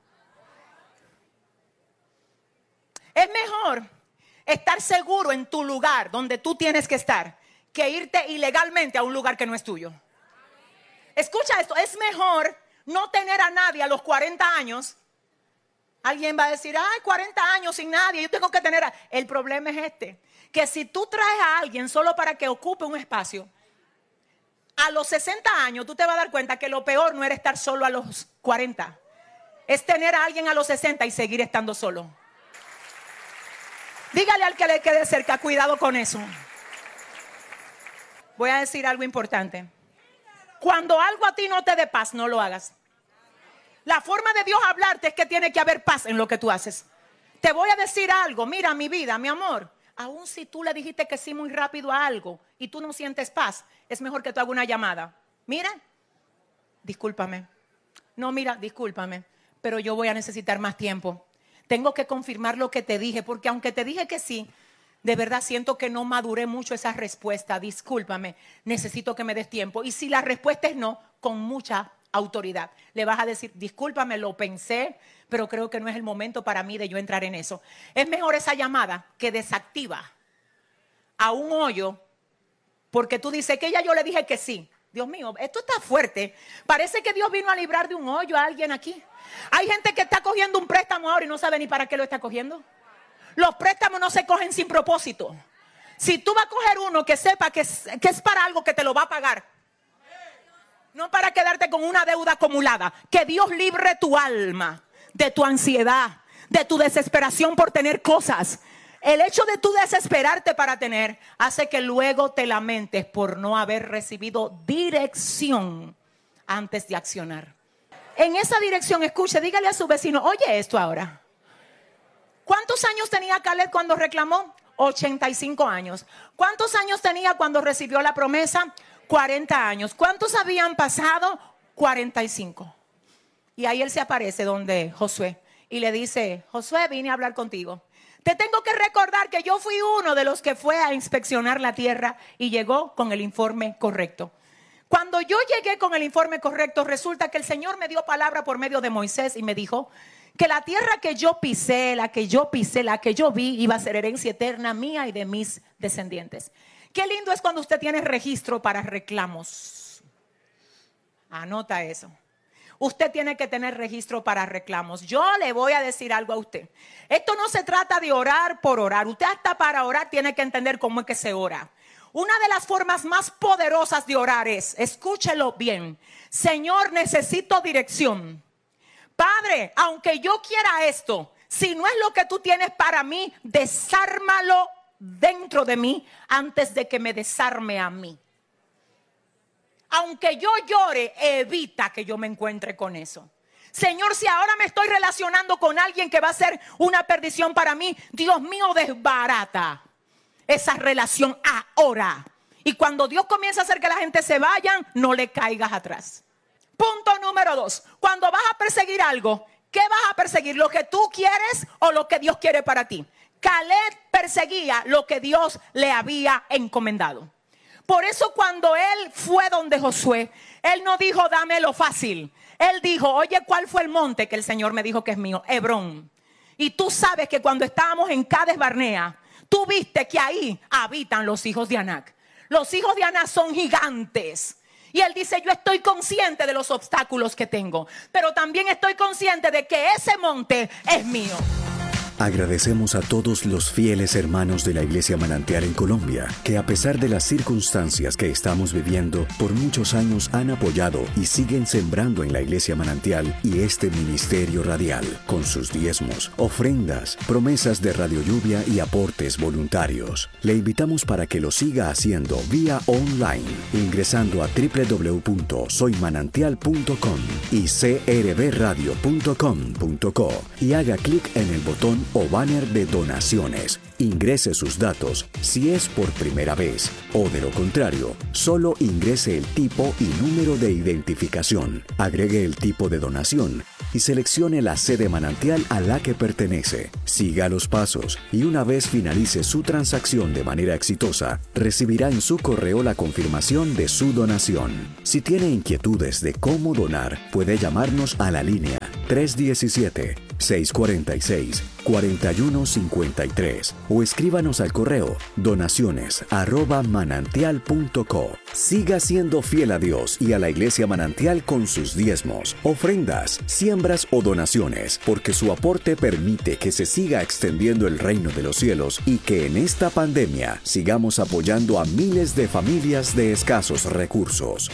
Es mejor estar seguro en tu lugar donde tú tienes que estar que irte ilegalmente a un lugar que no es tuyo. Escucha esto, es mejor no tener a nadie a los cuarenta años. Alguien va a decir, ay, cuarenta años sin nadie, yo tengo que tener a... El problema es este, que si tú traes a alguien solo para que ocupe un espacio, a los sesenta años tú te vas a dar cuenta que lo peor no era estar solo a los cuarenta, es tener a alguien a los sesenta y seguir estando solo. Dígale al que le quede cerca, cuidado con eso. Voy a decir algo importante. Cuando algo a ti no te dé paz, no lo hagas. La forma de Dios hablarte es que tiene que haber paz en lo que tú haces. Te voy a decir algo, mira mi vida, mi amor. Aun si tú le dijiste que sí muy rápido a algo y tú no sientes paz, es mejor que tú hagas una llamada. Mira, discúlpame. No, mira, discúlpame, pero yo voy a necesitar más tiempo. Tengo que confirmar lo que te dije, porque aunque te dije que sí, de verdad siento que no maduré mucho esa respuesta. Discúlpame, necesito que me des tiempo. Y si la respuesta es no, con mucha autoridad, le vas a decir, discúlpame, lo pensé, pero creo que no es el momento para mí de yo entrar en eso. Es mejor esa llamada que desactiva a un hoyo, porque tú dices que ya yo le dije que sí. Dios mío, esto está fuerte. Parece que Dios vino a librar de un hoyo a alguien aquí. Hay gente que está cogiendo un préstamo ahora y no sabe ni para qué lo está cogiendo. Los préstamos no se cogen sin propósito. Si tú vas a coger uno, que sepa que es, que es para algo que te lo va a pagar. No para quedarte con una deuda acumulada. Que Dios libre tu alma de tu ansiedad, de tu desesperación por tener cosas. El hecho de tú desesperarte para tener hace que luego te lamentes por no haber recibido dirección antes de accionar. En esa dirección, escuche, dígale a su vecino, oye esto ahora. ¿Cuántos años tenía Caleb cuando reclamó? ochenta y cinco años. ¿Cuántos años tenía cuando recibió la promesa? cuarenta años. ¿Cuántos habían pasado? cuarenta y cinco. Y ahí él se aparece donde Josué y le dice, Josué, vine a hablar contigo. Te tengo que recordar que yo fui uno de los que fue a inspeccionar la tierra y llegó con el informe correcto. Cuando yo llegué con el informe correcto, resulta que el Señor me dio palabra por medio de Moisés y me dijo que la tierra que yo pisé, la que yo pisé, la que yo vi, iba a ser herencia eterna mía y de mis descendientes. Qué lindo es cuando usted tiene registro para reclamos. Anota eso. Usted tiene que tener registro para reclamos. Yo le voy a decir algo a usted. Esto no se trata de orar por orar. Usted hasta para orar tiene que entender cómo es que se ora. Una de las formas más poderosas de orar es, escúchelo bien, Señor, necesito dirección. Padre, aunque yo quiera esto, si no es lo que tú tienes para mí, desármalo dentro de mí antes de que me desarme a mí. Aunque yo llore, evita que yo me encuentre con eso. Señor, si ahora me estoy relacionando con alguien que va a ser una perdición para mí, Dios mío, desbarata esa relación ahora. Y cuando Dios comienza a hacer que la gente se vayan, no le caigas atrás. Punto número dos. Cuando vas a perseguir algo, ¿qué vas a perseguir? ¿Lo que tú quieres o lo que Dios quiere para ti? Caleb perseguía lo que Dios le había encomendado. Por eso cuando él fue donde Josué, él no dijo dame lo fácil. Él dijo, oye, ¿cuál fue el monte que el Señor me dijo que es mío? Hebrón. Y tú sabes que cuando estábamos en Cades Barnea, tú viste que ahí habitan los hijos de Anac. Los hijos de Anac son gigantes. Y él dice, yo estoy consciente de los obstáculos que tengo, pero también estoy consciente de que ese monte es mío. Agradecemos a todos los fieles hermanos de la Iglesia Manantial en Colombia, que a pesar de las circunstancias que estamos viviendo, por muchos años han apoyado y siguen sembrando en la Iglesia Manantial y este ministerio radial, con sus diezmos, ofrendas, promesas de Radio Lluvia y aportes voluntarios. Le invitamos para que lo siga haciendo vía online, ingresando a doble u doble u doble u punto soy manantial punto com y c r b radio punto com punto co y haga clic en el botón o banner de donaciones. Ingrese sus datos si es por primera vez o de lo contrario, solo ingrese el tipo y número de identificación. Agregue el tipo de donación y seleccione la sede Manantial a la que pertenece. Siga los pasos y una vez finalice su transacción de manera exitosa, recibirá en su correo la confirmación de su donación. Si tiene inquietudes de cómo donar, puede llamarnos a la línea tres uno siete, seis cuatro seis, cuatro uno cinco tres o escríbanos al correo donaciones arroba manantial punto co. Siga siendo fiel a Dios y a la Iglesia Manantial con sus diezmos, ofrendas, siembras o donaciones, porque su aporte permite que se siga extendiendo el reino de los cielos y que en esta pandemia sigamos apoyando a miles de familias de escasos recursos.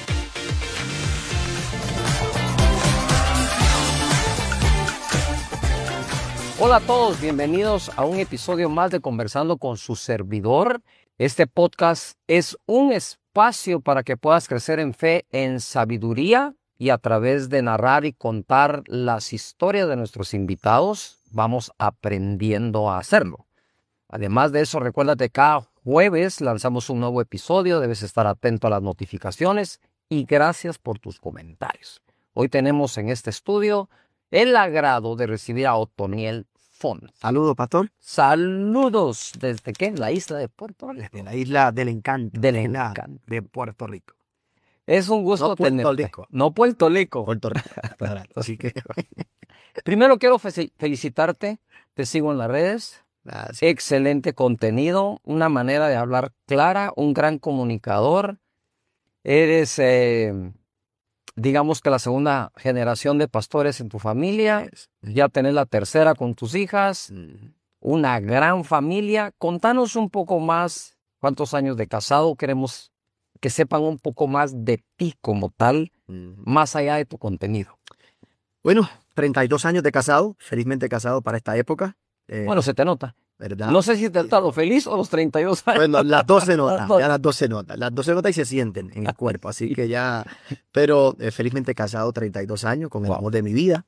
Hola a todos, bienvenidos a un episodio más de Conversando con su servidor. Este podcast es un espacio para que puedas crecer en fe, en sabiduría, y a través de narrar y contar las historias de nuestros invitados, vamos aprendiendo a hacerlo. Además de eso, recuérdate, cada jueves lanzamos un nuevo episodio, debes estar atento a las notificaciones y gracias por tus comentarios. Hoy tenemos en este estudio el agrado de recibir a Otoniel Font. Saludos, pastor. Saludos desde ¿qué? La isla de Puerto Rico. Desde la isla del encanto. Del isla encanto. De Puerto Rico. Es un gusto No Puerto tenerte. Rico. No Puerto Rico. Puerto Rico. Así que. Primero quiero fe- felicitarte. Te sigo en las redes. Gracias. Excelente contenido. Una manera de hablar clara. Un gran comunicador. Eres, eh, digamos que la segunda generación de pastores en tu familia. Ya tenés la tercera con tus hijas. Una gran familia. Contanos un poco más. ¿Cuántos años de casado? Queremos que sepan un poco más de ti como tal, más allá de tu contenido. Bueno, treinta y dos años de casado, felizmente casado para esta época. Eh, Bueno, se te nota. ¿verdad? No sé si te está lo feliz o los treinta y dos años. Bueno, las dos se notan, Las dos. ya las dos se notan, las dos se notan y se sienten en el cuerpo, así que ya, pero eh, felizmente casado treinta y dos años con el Wow. amor de mi vida.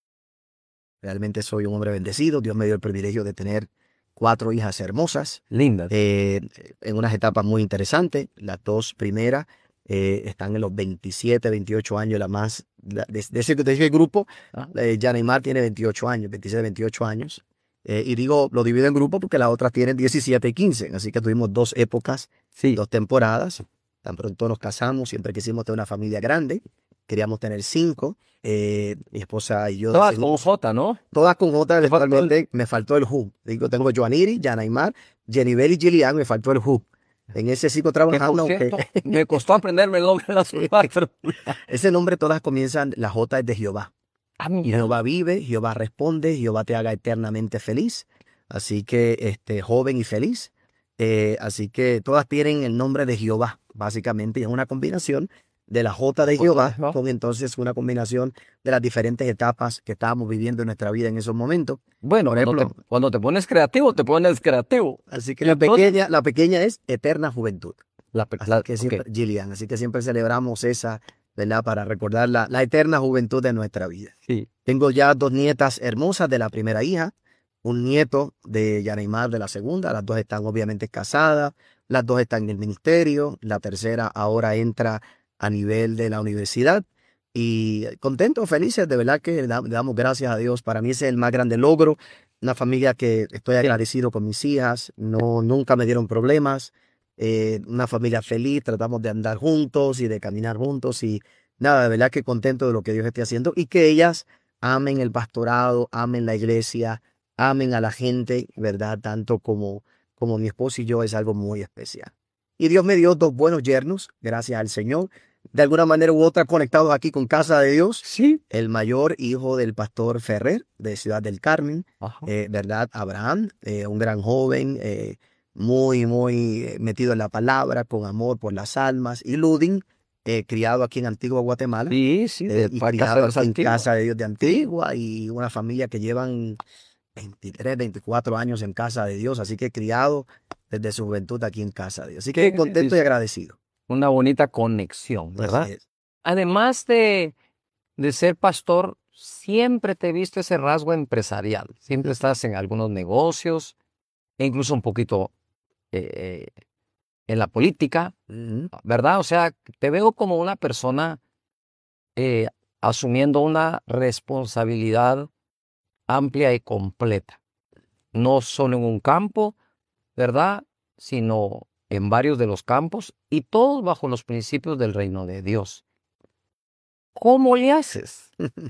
Realmente soy un hombre bendecido, Dios me dio el privilegio de tener cuatro hijas hermosas. Linda. eh, en unas etapas muy interesantes. Las dos primeras eh, están en los veintisiete, veintiocho años, la más, la- de, de ese, de ese grupo, Ah. eh, Yaneymar tiene veintiocho años, veintisiete, veintiocho años. Eh, y digo, lo divido en grupos porque las otras tienen diecisiete y quince, así que tuvimos dos épocas, Sí. dos temporadas. Tan pronto nos casamos, siempre quisimos tener una familia grande, queríamos tener cinco. Eh, mi esposa y yo Todas decidimos- con J, ¿no? Todas con J, Me faltó eventualmente me faltó el Who. Digo, tengo Joaniri, Yanaymar, Jennifer y Gillian, me faltó el Who. En ese sigo Que trabajando, por aunque cierto, me costó aprenderme el nombre de las cuatro. ese nombre todas comienzan, la J es de Jehová. Ah, mira. Jehová vive, Jehová responde, Jehová te haga eternamente feliz. Así que, este, joven y feliz. Eh, así que todas tienen el nombre de Jehová, básicamente, y es una combinación de la J de Jehová Jehová. con entonces una combinación de las diferentes etapas que estábamos viviendo en nuestra vida en esos momentos. Bueno, Por cuando, ejemplo- te, cuando te pones creativo, te pones creativo. Así que la Entonces- pequeña, la pequeña es Eterna Juventud. La, Así la- que ok. siempre, Gillian, así que siempre celebramos esa, ¿verdad? Para recordar la, la eterna juventud de nuestra vida. Sí. Tengo ya dos nietas hermosas de la primera hija, un nieto de Yaneymar de la segunda, las dos están obviamente casadas, las dos están en el ministerio, la tercera ahora entra a nivel de la universidad y contentos, felices, de verdad que le da- le damos gracias a Dios. Para mí ese es el más grande logro, una familia que estoy agradecido con mis hijas, no, nunca me dieron problemas, eh, una familia feliz, tratamos de andar juntos y de caminar juntos y nada, de verdad que contento de lo que Dios esté haciendo y que ellas amen el pastorado, amen la iglesia, amen a la gente, ¿verdad? Tanto como, como mi esposo y yo es algo muy especial. Y Dios me dio dos buenos yernos, gracias al Señor. De alguna manera u otra conectados aquí con Casa de Dios. Sí. El mayor hijo del pastor Ferrer de Ciudad del Carmen, Ajá. eh, ¿verdad? Abraham, eh, un gran joven, eh, muy, muy eh, metido en la palabra, con amor por las almas. Y Ludin, eh, criado aquí en Antigua, Guatemala. Sí, sí. eh, De, y para criado casa de los aquí en antiguos. Casa de Dios de Antigua y una familia que llevan veintitrés, veinticuatro años en Casa de Dios, así que criado desde su juventud aquí en Casa de Dios. Así que Qué contento y agradecido. Una bonita conexión, ¿verdad? Así es. Además de, de ser pastor, siempre te he visto ese rasgo empresarial. Siempre estás en algunos negocios, e incluso un poquito eh, en la política, Ujú. ¿verdad? O sea, te veo como una persona eh, asumiendo una responsabilidad amplia y completa. No solo en un campo, ¿verdad? Sino en varios de los campos y todos bajo los principios del reino de Dios. ¿Cómo le haces?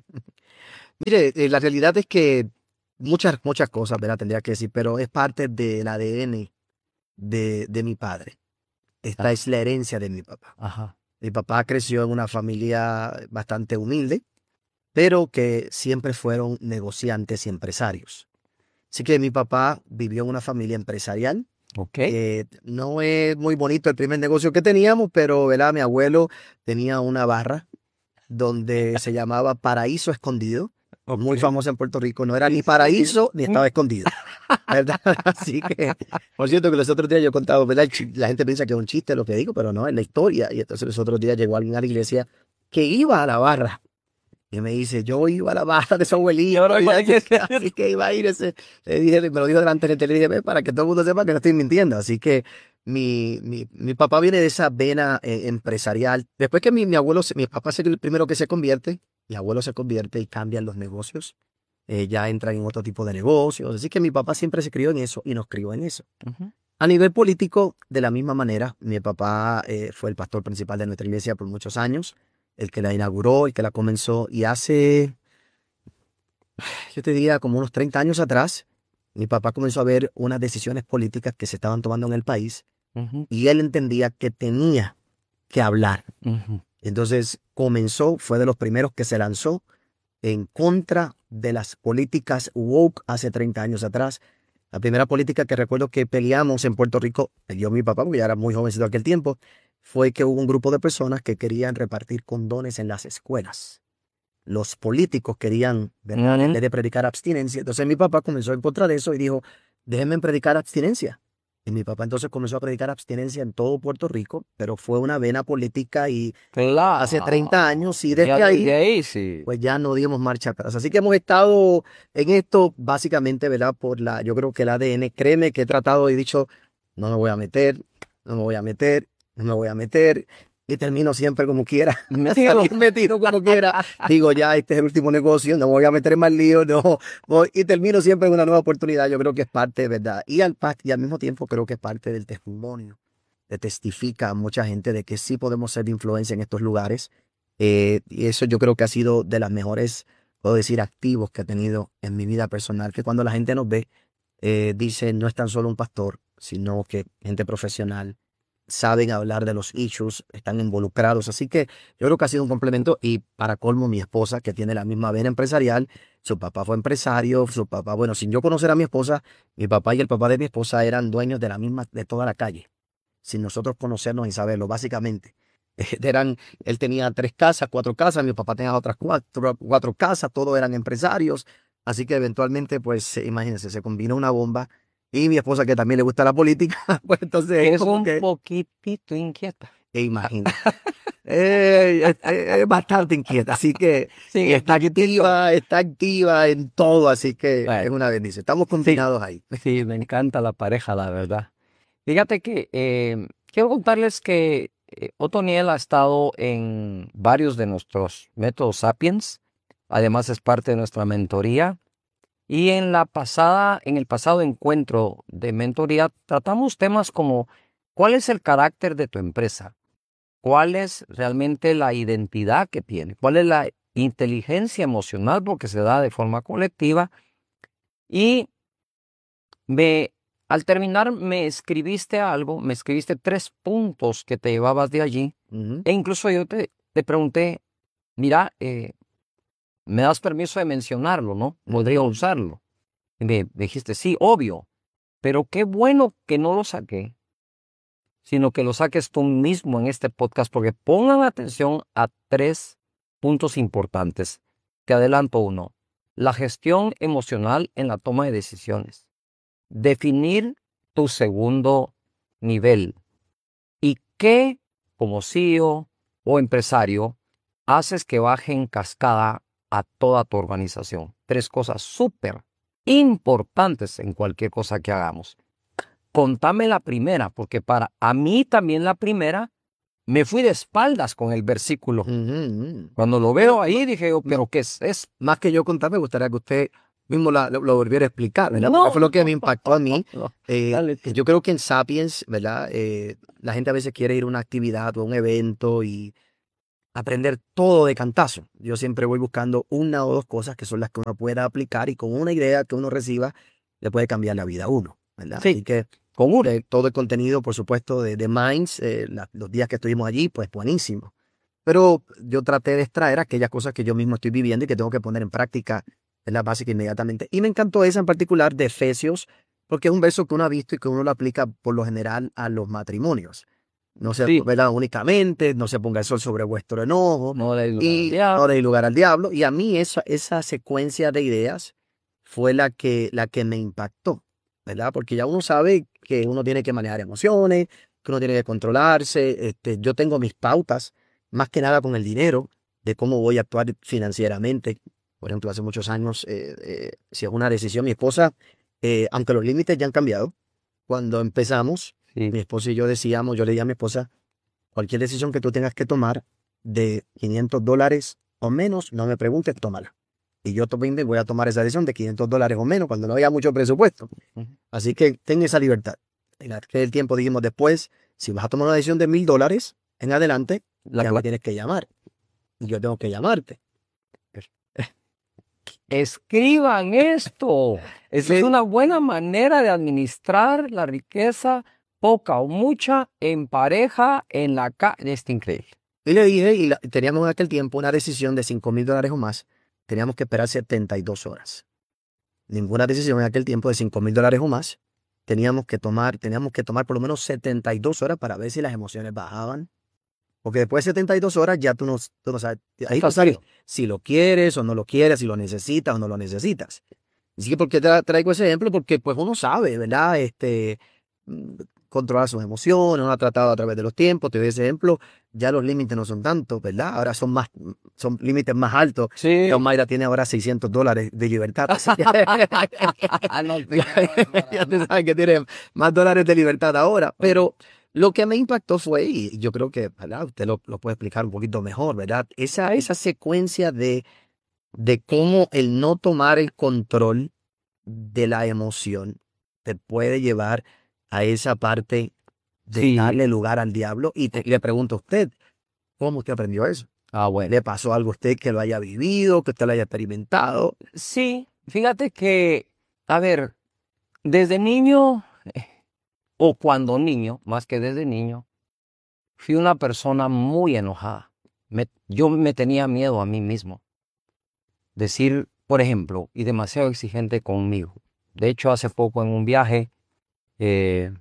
Mire, eh, la realidad es que muchas, muchas cosas, ¿verdad? Tendría que decir, pero es parte del A D N de, de mi padre. Esta Ah. es la herencia de mi papá. Ajá. Mi papá creció en una familia bastante humilde, pero que siempre fueron negociantes y empresarios. Así que mi papá vivió en una familia empresarial. Ok. Eh, no es muy bonito el primer negocio que teníamos, pero ¿verdad? Mi abuelo tenía una barra donde se llamaba Paraíso Escondido, muy Ok. famosa en Puerto Rico. No era ni paraíso ni estaba escondido, ¿verdad? Así que, por cierto, que los otros días yo he contado, ¿verdad? El chi- La gente piensa que es un chiste lo que digo, pero no, es la historia. Y entonces los otros días llegó alguien a la iglesia que iba a la barra. Y me dice, yo iba a la barra de su abuelito. Ahora y imagínate. así que iba a ir ese. Le dije, me lo dijo delante de la tele, le dije, "Ve, para que todo el mundo sepa que no estoy mintiendo". Así que mi, mi, mi papá viene de esa vena eh, empresarial. Después que mi, mi abuelo, se- mi papá es el primero que se convierte, mi abuelo se convierte y cambian los negocios. Eh, ya entran en otro tipo de negocios. Así que mi papá siempre se crió en eso y nos crió en eso. Ujú. A nivel político, de la misma manera, mi papá eh, fue el pastor principal de nuestra iglesia por muchos años, el que la inauguró, el que la comenzó, y hace, yo te diría, como unos treinta años atrás, mi papá comenzó a ver unas decisiones políticas que se estaban tomando en el país Ujú. y él entendía que tenía que hablar. Ujú. Entonces comenzó, fue de los primeros que se lanzó en contra de las políticas woke hace treinta años atrás. La primera política que recuerdo que peleamos en Puerto Rico, yo y mi papá, porque ya era muy jovencito aquel tiempo, fue que hubo un grupo de personas que querían repartir condones en las escuelas. Los políticos querían, ¿verdad?, en vez de predicar abstinencia. Entonces mi papá comenzó en contra de eso y dijo, déjenme predicar abstinencia. Y mi papá entonces comenzó a predicar abstinencia en todo Puerto Rico, pero fue una vena política y Claro. hace treinta años y desde Ya ahí desde ahí sí. pues ya no dimos marcha atrás. Así que hemos estado en esto básicamente, ¿verdad? Por la, yo creo que el A D N, créeme que he tratado y dicho, no me voy a meter, no me voy a meter, no me voy a meter, y termino siempre como quiera, Metido. salir metido como quiera. Digo, ya, este es el último negocio, no me voy a meter en más lío, no, voy, y termino siempre en una nueva oportunidad. Yo creo que es parte, ¿verdad? Y al, pa- y al mismo tiempo creo que es parte del testimonio, que testifica a mucha gente de que sí podemos ser de influencia en estos lugares. Eh, y eso yo creo que ha sido de las mejores, puedo decir, activos que he tenido en mi vida personal, que cuando la gente nos ve, eh, dice, no es tan solo un pastor, sino que gente profesional, saben hablar de los issues, están involucrados. Así que yo creo que ha sido un complemento. Y para colmo, mi esposa, que tiene la misma vena empresarial, su papá fue empresario, su papá, bueno, sin yo conocer a mi esposa, mi papá y el papá de mi esposa eran dueños de la misma, de toda la calle, sin nosotros conocernos y saberlo, básicamente. Eran, él tenía tres casas, cuatro casas, mi papá tenía otras cuatro, cuatro casas, todos eran empresarios. Así que eventualmente, pues, eh, imagínense, se combinó una bomba. Y mi esposa, que también le gusta la política, pues entonces Es es como un que, poquitito inquieta. e imagínate, eh, es, es- es bastante inquieta, así que Sí, y está activa, está activa en todo, así que Bueno. es una bendición. Estamos combinados ahí. Sí, me encanta la pareja, la verdad. Fíjate que eh, quiero contarles que eh, Otoniel ha estado en varios de nuestros métodos Sapiens. Además es parte de nuestra mentoría. Y en la pasada, en el pasado encuentro de mentoría, tratamos temas como ¿cuál es el carácter de tu empresa? ¿Cuál es realmente la identidad que tiene? ¿Cuál es la inteligencia emocional? Porque se da de forma colectiva. Y me, al terminar me escribiste algo, me escribiste tres puntos que te llevabas de allí. Ujú. E incluso yo te, te pregunté, mira, eh, ¿me das permiso de mencionarlo, no? ¿Podría usarlo? Y me dijiste, sí, obvio, pero qué bueno que no lo saqué, sino que lo saques tú mismo en este podcast, porque pongan atención a tres puntos importantes. Te adelanto uno, la gestión emocional en la toma de decisiones. Definir tu segundo nivel. ¿Y qué, como C E O o empresario, haces que baje en cascada a toda tu organización? Tres cosas súper importantes en cualquier cosa que hagamos. Contame la primera, porque para a mí también la primera me fui de espaldas con el versículo. Ujú, ujú. Cuando lo veo ahí, dije yo, ¿pero qué es eso? Más que yo contar, me gustaría que usted mismo la- lo, lo volviera a explicar, ¿verdad? No. Porque fue lo que me impactó a mí. No, Eh, dale tú. yo creo que en Sapiens, ¿verdad? Eh, la gente a veces quiere ir a una actividad o a un evento y aprender todo de cantazo. Yo siempre voy buscando una o dos cosas que son las que uno pueda aplicar y con una idea que uno reciba le puede cambiar la vida a uno, ¿verdad? Sí. Así que Con uno. eh, todo el contenido, por supuesto, de, de Minds, eh, la- los días que estuvimos allí, pues buenísimo. Pero yo traté de extraer aquellas cosas que yo mismo estoy viviendo y que tengo que poner en práctica en la básica inmediatamente. Y me encantó esa en particular de Efesios, porque es un verso que uno ha visto y que uno lo aplica por lo general a los matrimonios. No se Sí. ¿verdad? Únicamente, no se ponga el sol sobre vuestro enojo No le lugar al y diablo. no deis lugar al diablo. Y a mí esa, esa secuencia de ideas fue la que, la que me impactó, ¿verdad? Porque ya uno sabe que uno tiene que manejar emociones, que uno tiene que controlarse. Este, yo tengo mis pautas, más que nada con el dinero, de cómo voy a actuar financieramente. Por ejemplo, hace muchos años, eh, eh, si es una decisión, mi esposa, eh, aunque los límites ya han cambiado, cuando empezamos, Sí. mi esposa y yo decíamos, yo le dije a mi esposa, cualquier decisión que tú tengas que tomar de quinientos dólares o menos, no me preguntes, tómala. Y yo también voy a tomar esa decisión de quinientos dólares o menos cuando no haya mucho presupuesto. Ujú. Así que ten esa libertad. En aquel tiempo dijimos después, si vas a tomar una decisión de mil dólares en adelante, La ya cla- me tienes que llamar. Y yo tengo que llamarte. Escriban esto. Esa es Sí. una buena manera de administrar la riqueza, poca o mucha, en pareja, en la casa. Es increíble. Y le dije, y la- teníamos en aquel tiempo una decisión de cinco mil dólares o más, teníamos que esperar setenta y dos horas. Ninguna decisión en aquel tiempo de cinco mil dólares o más, teníamos que tomar, teníamos que tomar por lo menos setenta y dos horas para ver si las emociones bajaban. Porque después de setenta y dos horas ya tú no, tú no sabes, ahí tú Estás sabes frío. si lo quieres o no lo quieres, si lo necesitas o no lo necesitas. Así que, ¿por qué tra- traigo ese ejemplo? Porque pues uno sabe, ¿verdad? Este, mm, controlar sus emociones, uno ha tratado a través de los tiempos, te doy ese ejemplo, ya los límites no son tantos, ¿verdad? Ahora son más, son límites más altos. Sí. Ya Mayra tiene ahora seiscientos dólares de libertad. Así que- No, sí. ya te sabes que tiene más dólares de libertad ahora, pero lo que me impactó fue, y yo creo que, ¿verdad? Usted lo, lo puede explicar un poquito mejor, ¿verdad? Esa, esa secuencia de, de cómo el no tomar el control de la emoción te puede llevar a esa parte de Sí. darle lugar al diablo. Y, te- y le pregunto a usted, ¿cómo usted aprendió eso? Ah, bueno. ¿Le pasó algo a usted que lo haya vivido, que usted lo haya experimentado? Sí, fíjate que, a ver, desde niño, eh, o cuando niño, más que desde niño, fui una persona muy enojada. Me- yo me tenía miedo a mí mismo. Decir, por ejemplo, y demasiado exigente conmigo. De hecho, hace poco en un viaje, eh,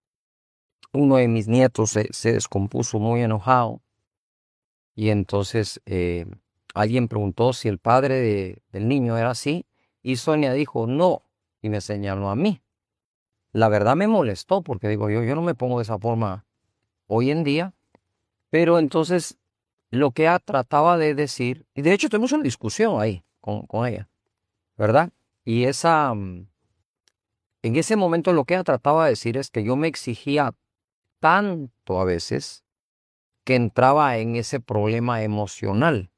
uno de mis nietos se, se descompuso muy enojado. Y entonces eh, alguien preguntó si el padre de- del niño era así. Y Sonia dijo no. Y me señaló a mí. La verdad me molestó porque digo yo, yo no me pongo de esa forma hoy en día. Pero entonces lo que ella trataba de decir, y de hecho tuvimos una discusión ahí con, con ella, ¿verdad? Y esa, mm, en ese momento lo que ella trataba de decir es que yo me exigía tanto a veces que entraba en ese problema emocional.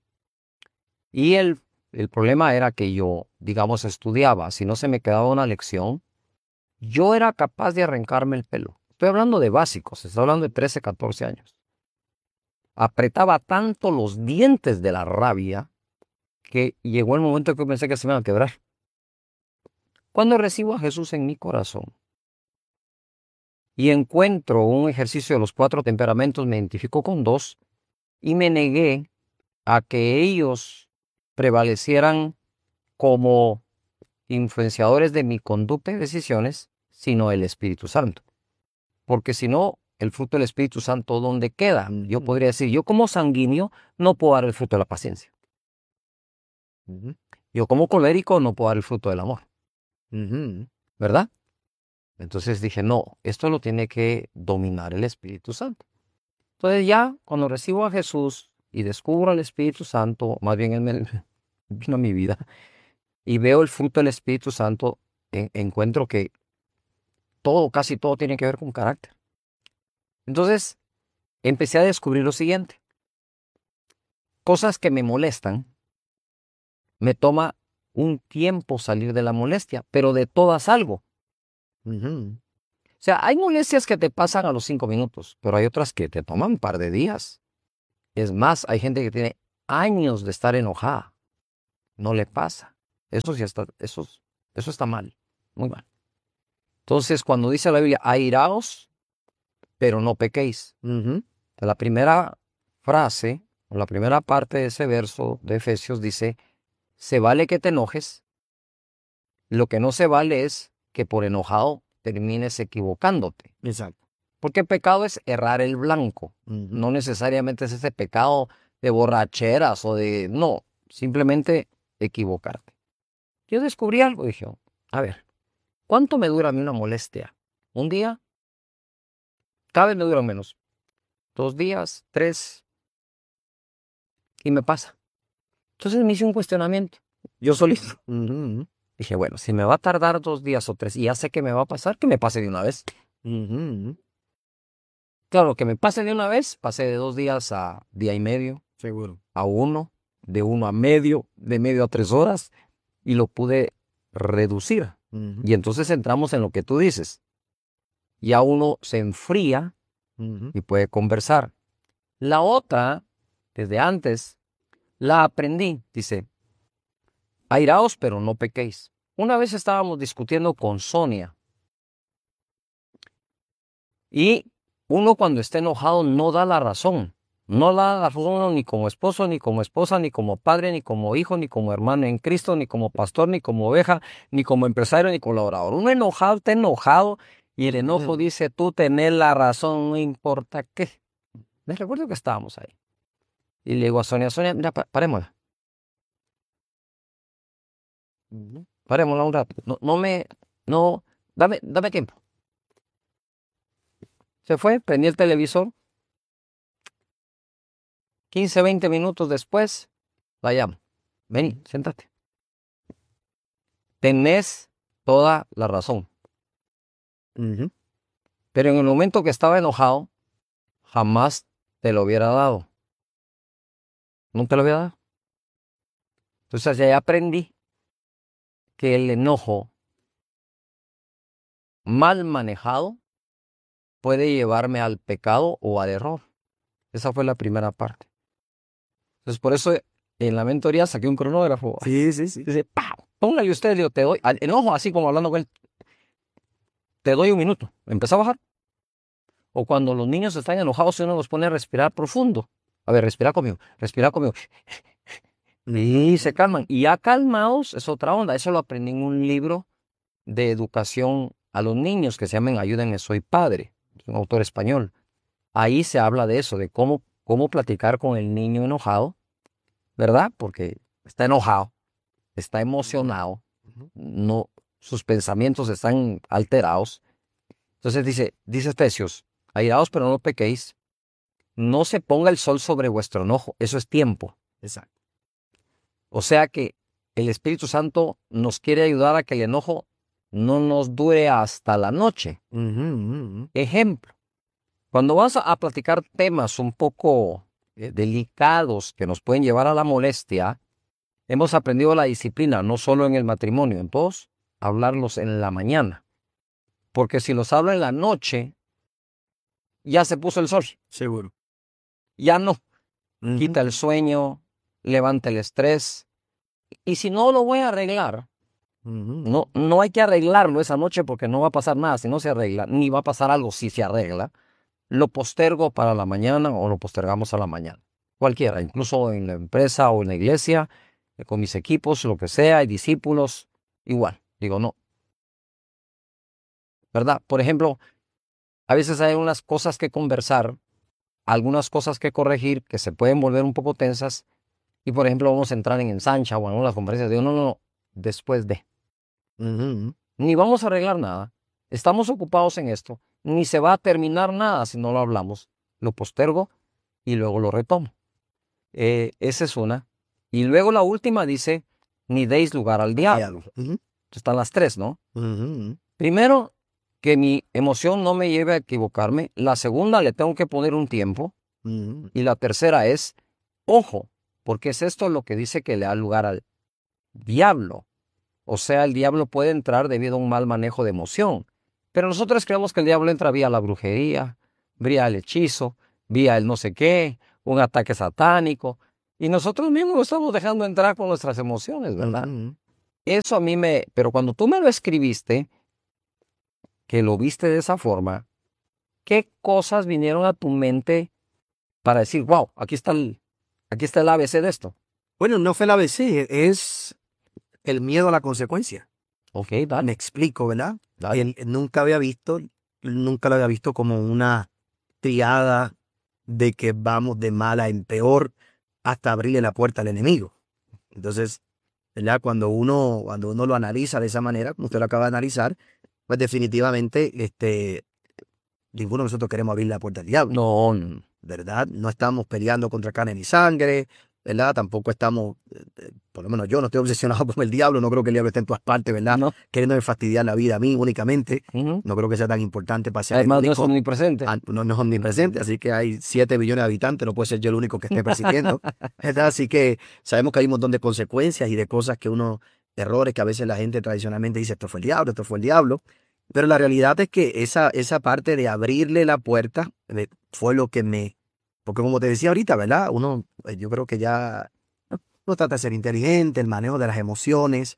Y el, el problema era que yo, digamos, estudiaba. Si no se me quedaba una lección, yo era capaz de arrancarme el pelo. Estoy hablando de básicos, estoy hablando de trece, catorce años. Apretaba tanto los dientes de la rabia que llegó el momento que pensé que se me iban a quebrar. Cuando recibo a Jesús en mi corazón y encuentro un ejercicio de los cuatro temperamentos, me identifico con dos y me negué a que ellos prevalecieran como influenciadores de mi conducta y decisiones, sino el Espíritu Santo. Porque si no, el fruto del Espíritu Santo, ¿dónde queda? Yo podría decir, yo como sanguíneo no puedo dar el fruto de la paciencia. Ujú, Yo como colérico no puedo dar el fruto del amor, ujú. ¿verdad? Entonces dije, no, esto lo tiene que dominar el Espíritu Santo. Entonces ya cuando recibo a Jesús y descubro al Espíritu Santo, más bien Él me vino a mi vida, y veo el fruto del Espíritu Santo, en- encuentro que todo, casi todo tiene que ver con carácter. Entonces, empecé a descubrir lo siguiente. Cosas que me molestan, me toma un tiempo salir de la molestia, pero de todas algo. Ujú. O sea, hay molestias que te pasan a los cinco minutos, pero hay otras que te toman un par de días. Es más, hay gente que tiene años de estar enojada. No le pasa. Eso sí está, eso, eso está mal, muy mal. Entonces, cuando dice la Biblia, airaos, pero no pequéis. Ujú. La primera frase, o la primera parte de ese verso de Efesios dice, se vale que te enojes. Lo que no se vale es que por enojado termines equivocándote. Exacto. Porque pecado es errar el blanco. Ujú. No necesariamente es ese pecado de borracheras o de... No, simplemente equivocarte. Yo descubrí algo, dije, a ver, ¿cuánto me dura a mí una molestia? ¿Un día? Cada vez me dura menos. Dos días, tres, y me pasa. Entonces me hice un cuestionamiento. Yo solito. Ujú. Dije, bueno, si me va a tardar dos días o tres y ya sé que me va a pasar, que me pase de una vez. Ujú. Claro, que me pase de una vez, pasé de dos días a día y medio, Seguro. a uno, de uno a medio, de medio a tres horas, y lo pude reducir. Ujú. Y entonces entramos en lo que tú dices. Ya uno se enfría Ujú. y puede conversar. La otra, desde antes, la aprendí. Dice, airaos, pero no pequéis. Una vez estábamos discutiendo con Sonia. Y uno cuando está enojado no da la razón. No da la razón ni como esposo, ni como esposa, ni como padre, ni como hijo, ni como hermano en Cristo, ni como pastor, ni como oveja, ni como empresario, ni colaborador. Uno enojado está enojado y el enojo dice, tú tenés la razón, no importa qué. Les recuerdo que estábamos ahí. Y le digo a Sonia, Sonia, mira, pa- parémosla. Ujú. Parémosla un rato. No, no me, no, dame, dame tiempo. Se fue, prendí el televisor. quince, veinte minutos después, la llamo. Vení, siéntate. Tenés toda la razón. Ujú. Pero en el momento que estaba enojado, jamás te lo hubiera dado. No te lo hubiera dado. Entonces ya aprendí que el enojo mal manejado puede llevarme al pecado o al error. Esa fue la primera parte. Entonces por eso en la mentoría saqué un cronógrafo. Sí, sí, sí. Dice, ¡pam! Póngale usted, yo te doy, al enojo así como hablando con él, te doy un minuto. Empezó a bajar. O cuando los niños están enojados, uno los pone a respirar profundo. A ver, respira conmigo, respira conmigo. Y se calman. Y ya calmados es otra onda. Eso lo aprendí en un libro de educación a los niños que se llama Ayúdenme, soy padre. Es un autor español. Ahí se habla de eso, de cómo, cómo platicar con el niño enojado, ¿verdad? Porque está enojado, está emocionado, Ujú. no, sus pensamientos están alterados. Entonces dice, dice Efesios, airaos pero no pequéis, no se ponga el sol sobre vuestro enojo, eso es tiempo. Exacto. O sea que el Espíritu Santo nos quiere ayudar a que el enojo no nos dure hasta la noche. Ujú, ujú. Ejemplo, cuando vas a, a platicar temas un poco eh, delicados que nos pueden llevar a la molestia, hemos aprendido la disciplina, no solo en el matrimonio, en todos, hablarlos en la mañana. Porque si los hablo en la noche, ya se puso el sol, Seguro. ya no. Ujú. Quita el sueño, levanta el estrés. Y si no lo voy a arreglar, Ujú. no, no hay que arreglarlo esa noche porque no va a pasar nada si no se arregla, ni va a pasar algo si se arregla. Lo postergo para la mañana o lo postergamos a la mañana. Cualquiera, incluso en la empresa o en la iglesia, eh, con mis equipos, lo que sea, y discípulos, igual. Digo, no. ¿Verdad? Por ejemplo, a veces hay unas cosas que conversar, algunas cosas que corregir que se pueden volver un poco tensas y, por ejemplo, vamos a entrar en ensancha o en unas conferencias. Digo, no, no, no, después de. Ujú. Ni vamos a arreglar nada. Estamos ocupados en esto. Ni se va a terminar nada si no lo hablamos. Lo postergo y luego lo retomo. Eh, esa es una. Y luego la última dice, ni deis lugar al diablo. Ujú. Están las tres, ¿no? Ujú. Primero, que mi emoción no me lleve a equivocarme. La segunda, le tengo que poner un tiempo. Mm. Y la tercera es, ojo, porque es esto lo que dice que le da lugar al diablo. O sea, el diablo puede entrar debido a un mal manejo de emoción. Pero nosotros creemos que el diablo entra vía la brujería, vía el hechizo, vía el no sé qué, un ataque satánico. Y nosotros mismos lo estamos dejando entrar con nuestras emociones, ¿verdad? Mm. Eso a mí me... Pero cuando tú me lo escribiste, que lo viste de esa forma, ¿qué cosas vinieron a tu mente para decir, wow, aquí está el, aquí está el A B C de esto? Bueno, no fue el A B C, es el miedo a la consecuencia. Ok, Me dale. explico, ¿verdad? dale. Él nunca había visto, nunca lo había visto como una triada de que vamos de mala en peor hasta abrirle la puerta al enemigo. Entonces, ¿verdad? Cuando uno, cuando uno lo analiza de esa manera, como usted lo acaba de analizar, pues definitivamente este, ninguno de nosotros queremos abrir la puerta al diablo. No, no. ¿Verdad? No estamos peleando contra carne ni sangre, ¿verdad? Tampoco estamos, eh, por lo menos yo no estoy obsesionado con el diablo, no creo que el diablo esté en todas partes, ¿verdad? no. Queriéndome fastidiar la vida a mí únicamente, Ujú. no creo que sea tan importante para ser el Además, no es único. omnipresente. Ah, no, no es omnipresente, así que hay siete billones de habitantes, no puede ser yo el único que esté persiguiendo, ¿verdad? Así que sabemos que hay un montón de consecuencias y de cosas que uno, errores que a veces la gente tradicionalmente dice, esto fue el diablo, esto fue el diablo, pero la realidad es que esa, esa parte de abrirle la puerta eh, fue lo que me, porque como te decía ahorita, ¿verdad? Uno, eh, yo creo que ya uno trata de ser inteligente, el manejo de las emociones,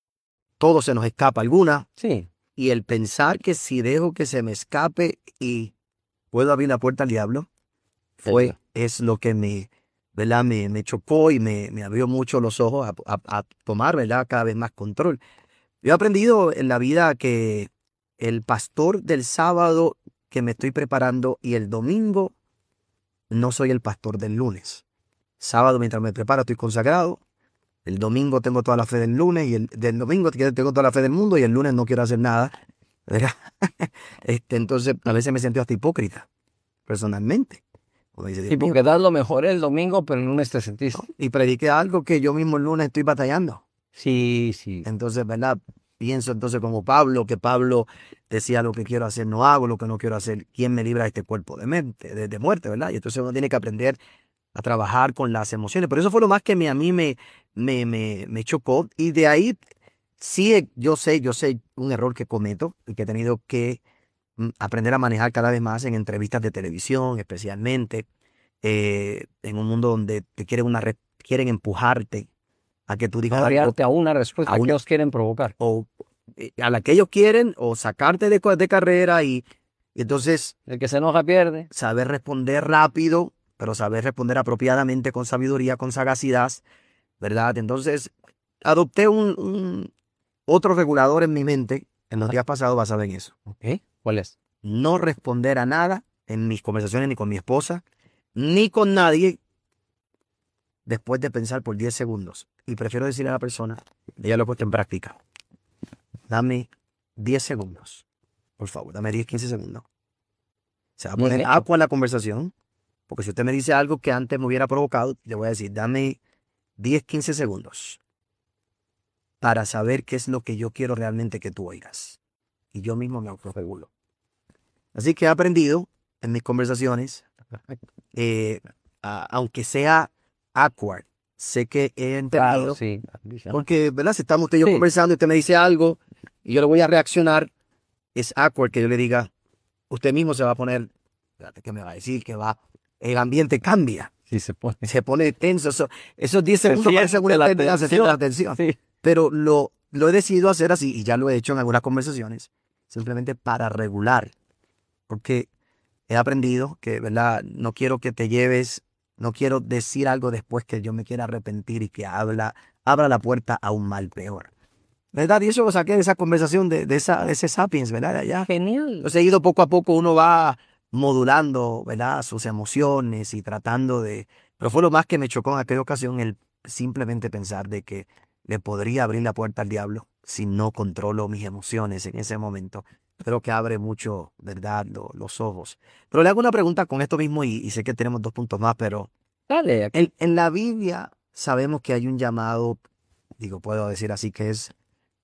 todo se nos escapa alguna, Sí. y el pensar que si dejo que se me escape y puedo abrir la puerta al diablo, fue, Eso. es lo que me, ¿verdad? Me, me chocó y me, me abrió mucho los ojos a, a- a tomar, ¿verdad? Cada vez más control. Yo he aprendido en la vida que el pastor del sábado que me estoy preparando y el domingo no soy el pastor del lunes. Sábado mientras me preparo estoy consagrado. El domingo tengo toda la fe del lunes y el del domingo tengo toda la fe del mundo y el lunes no quiero hacer nada. ¿Verdad? Este, entonces a veces me siento hasta hipócrita, personalmente. Como dice, Sí, Dios mío, porque das lo mejor el domingo, pero el lunes te sentís. y prediqué algo que yo mismo el lunes estoy batallando. Sí, sí. Entonces, ¿verdad? Pienso entonces como Pablo, que Pablo decía lo que quiero hacer no hago, lo que no quiero hacer, ¿quién me libra de este cuerpo de, mente, de, de muerte, ¿verdad? Y entonces uno tiene que aprender a trabajar con las emociones. Pero eso fue lo más que me, a mí me, me, me, me chocó. Y de ahí, sí, yo sé, yo sé un error que cometo y que he tenido que mm, aprender a manejar cada vez más en entrevistas de televisión, especialmente eh, en un mundo donde te quieren, una re- quieren empujarte a que tú digas algo, Variarte a una respuesta a que una- ellos quieren provocar. o eh, a la que ellos quieren o sacarte de, co- de carrera y, y entonces El que se enoja pierde. saber responder rápido, pero saber responder apropiadamente, con sabiduría, con sagacidad, ¿verdad? Entonces adopté un, un otro regulador en mi mente en los días pasados basado en eso. Ok. ¿Cuál es? No responder a nada en mis conversaciones ni con mi esposa, ni con nadie después de pensar por diez segundos. Y prefiero decirle a la persona, ella lo he puesto en práctica, dame diez segundos, por favor, dame diez, quince segundos. Se va a Bien poner hecho. agua en la conversación, porque si usted me dice algo que antes me hubiera provocado, le voy a decir, dame diez, quince segundos para saber qué es lo que yo quiero realmente que tú oigas. Y yo mismo me autorregulo. Así que he aprendido en mis conversaciones, eh, a- aunque sea awkward, sé que he entendido, Claro, sí. porque, ¿verdad? Si estamos usted y yo Sí. conversando y usted me dice algo y yo le voy a reaccionar, es awkward que yo le diga, usted mismo se va a poner, espérate, ¿qué me va a decir? Que va, el ambiente cambia, Sí se pone. se pone tenso, eso- esos diez Se segundos parecen siente una la eternidad, se siente la tensión. tensión. Sí. Pero lo, lo he decidido hacer así y ya lo he hecho en algunas conversaciones, simplemente para regular, porque he aprendido que, ¿verdad? No quiero que te lleves, no quiero decir algo después que yo me quiera arrepentir y que habla, abra la puerta a un mal peor. ¿Verdad? Y eso lo saqué de esa conversación de, de, esa, de ese Sapiens, ¿verdad? De allá. Genial. Entonces, he ido poco a poco, uno va modulando, ¿verdad? Sus emociones y tratando de... Pero fue lo más que me chocó en aquella ocasión, el simplemente pensar de que le podría abrir la puerta al diablo si no controlo mis emociones en ese momento. Creo que abre mucho, ¿verdad? Lo- los ojos. Pero le hago una pregunta con esto mismo y, y sé que tenemos dos puntos más, pero Dale. aquí. en, en la Biblia sabemos que hay un llamado, digo, puedo decir así, que es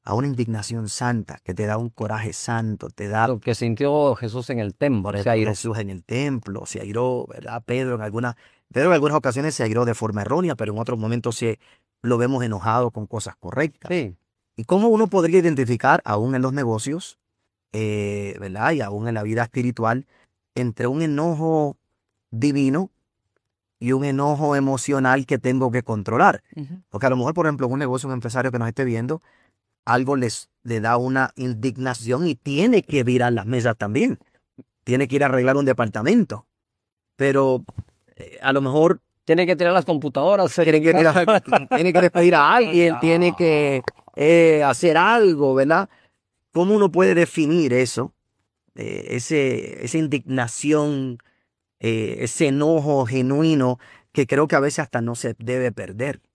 a una indignación santa, que te da un coraje santo, te da Lo que sintió Jesús en el templo, se airó. Jesús en el templo, se airó, ¿verdad? Pedro en algunas, Pedro en algunas ocasiones se airó de forma errónea, pero en otros momentos se, lo vemos enojado con cosas correctas. Sí. ¿Y cómo uno podría identificar, aún en los negocios, eh, ¿verdad? Y aún en la vida espiritual, entre un enojo divino y un enojo emocional que tengo que controlar? Ujú. Porque a lo mejor, por ejemplo, en un negocio, un empresario que nos esté viendo, algo les le da una indignación y tiene que virar las mesas también. Tiene que ir a arreglar un departamento. Pero eh, a lo mejor Tiene que tirar las computadoras. tiene que, ir a- tiene que despedir a alguien, No. tiene que eh, hacer algo, ¿verdad? ¿Cómo uno puede definir eso? Eh, ese, esa indignación, eh, ese enojo genuino que creo que a veces hasta no se debe perder.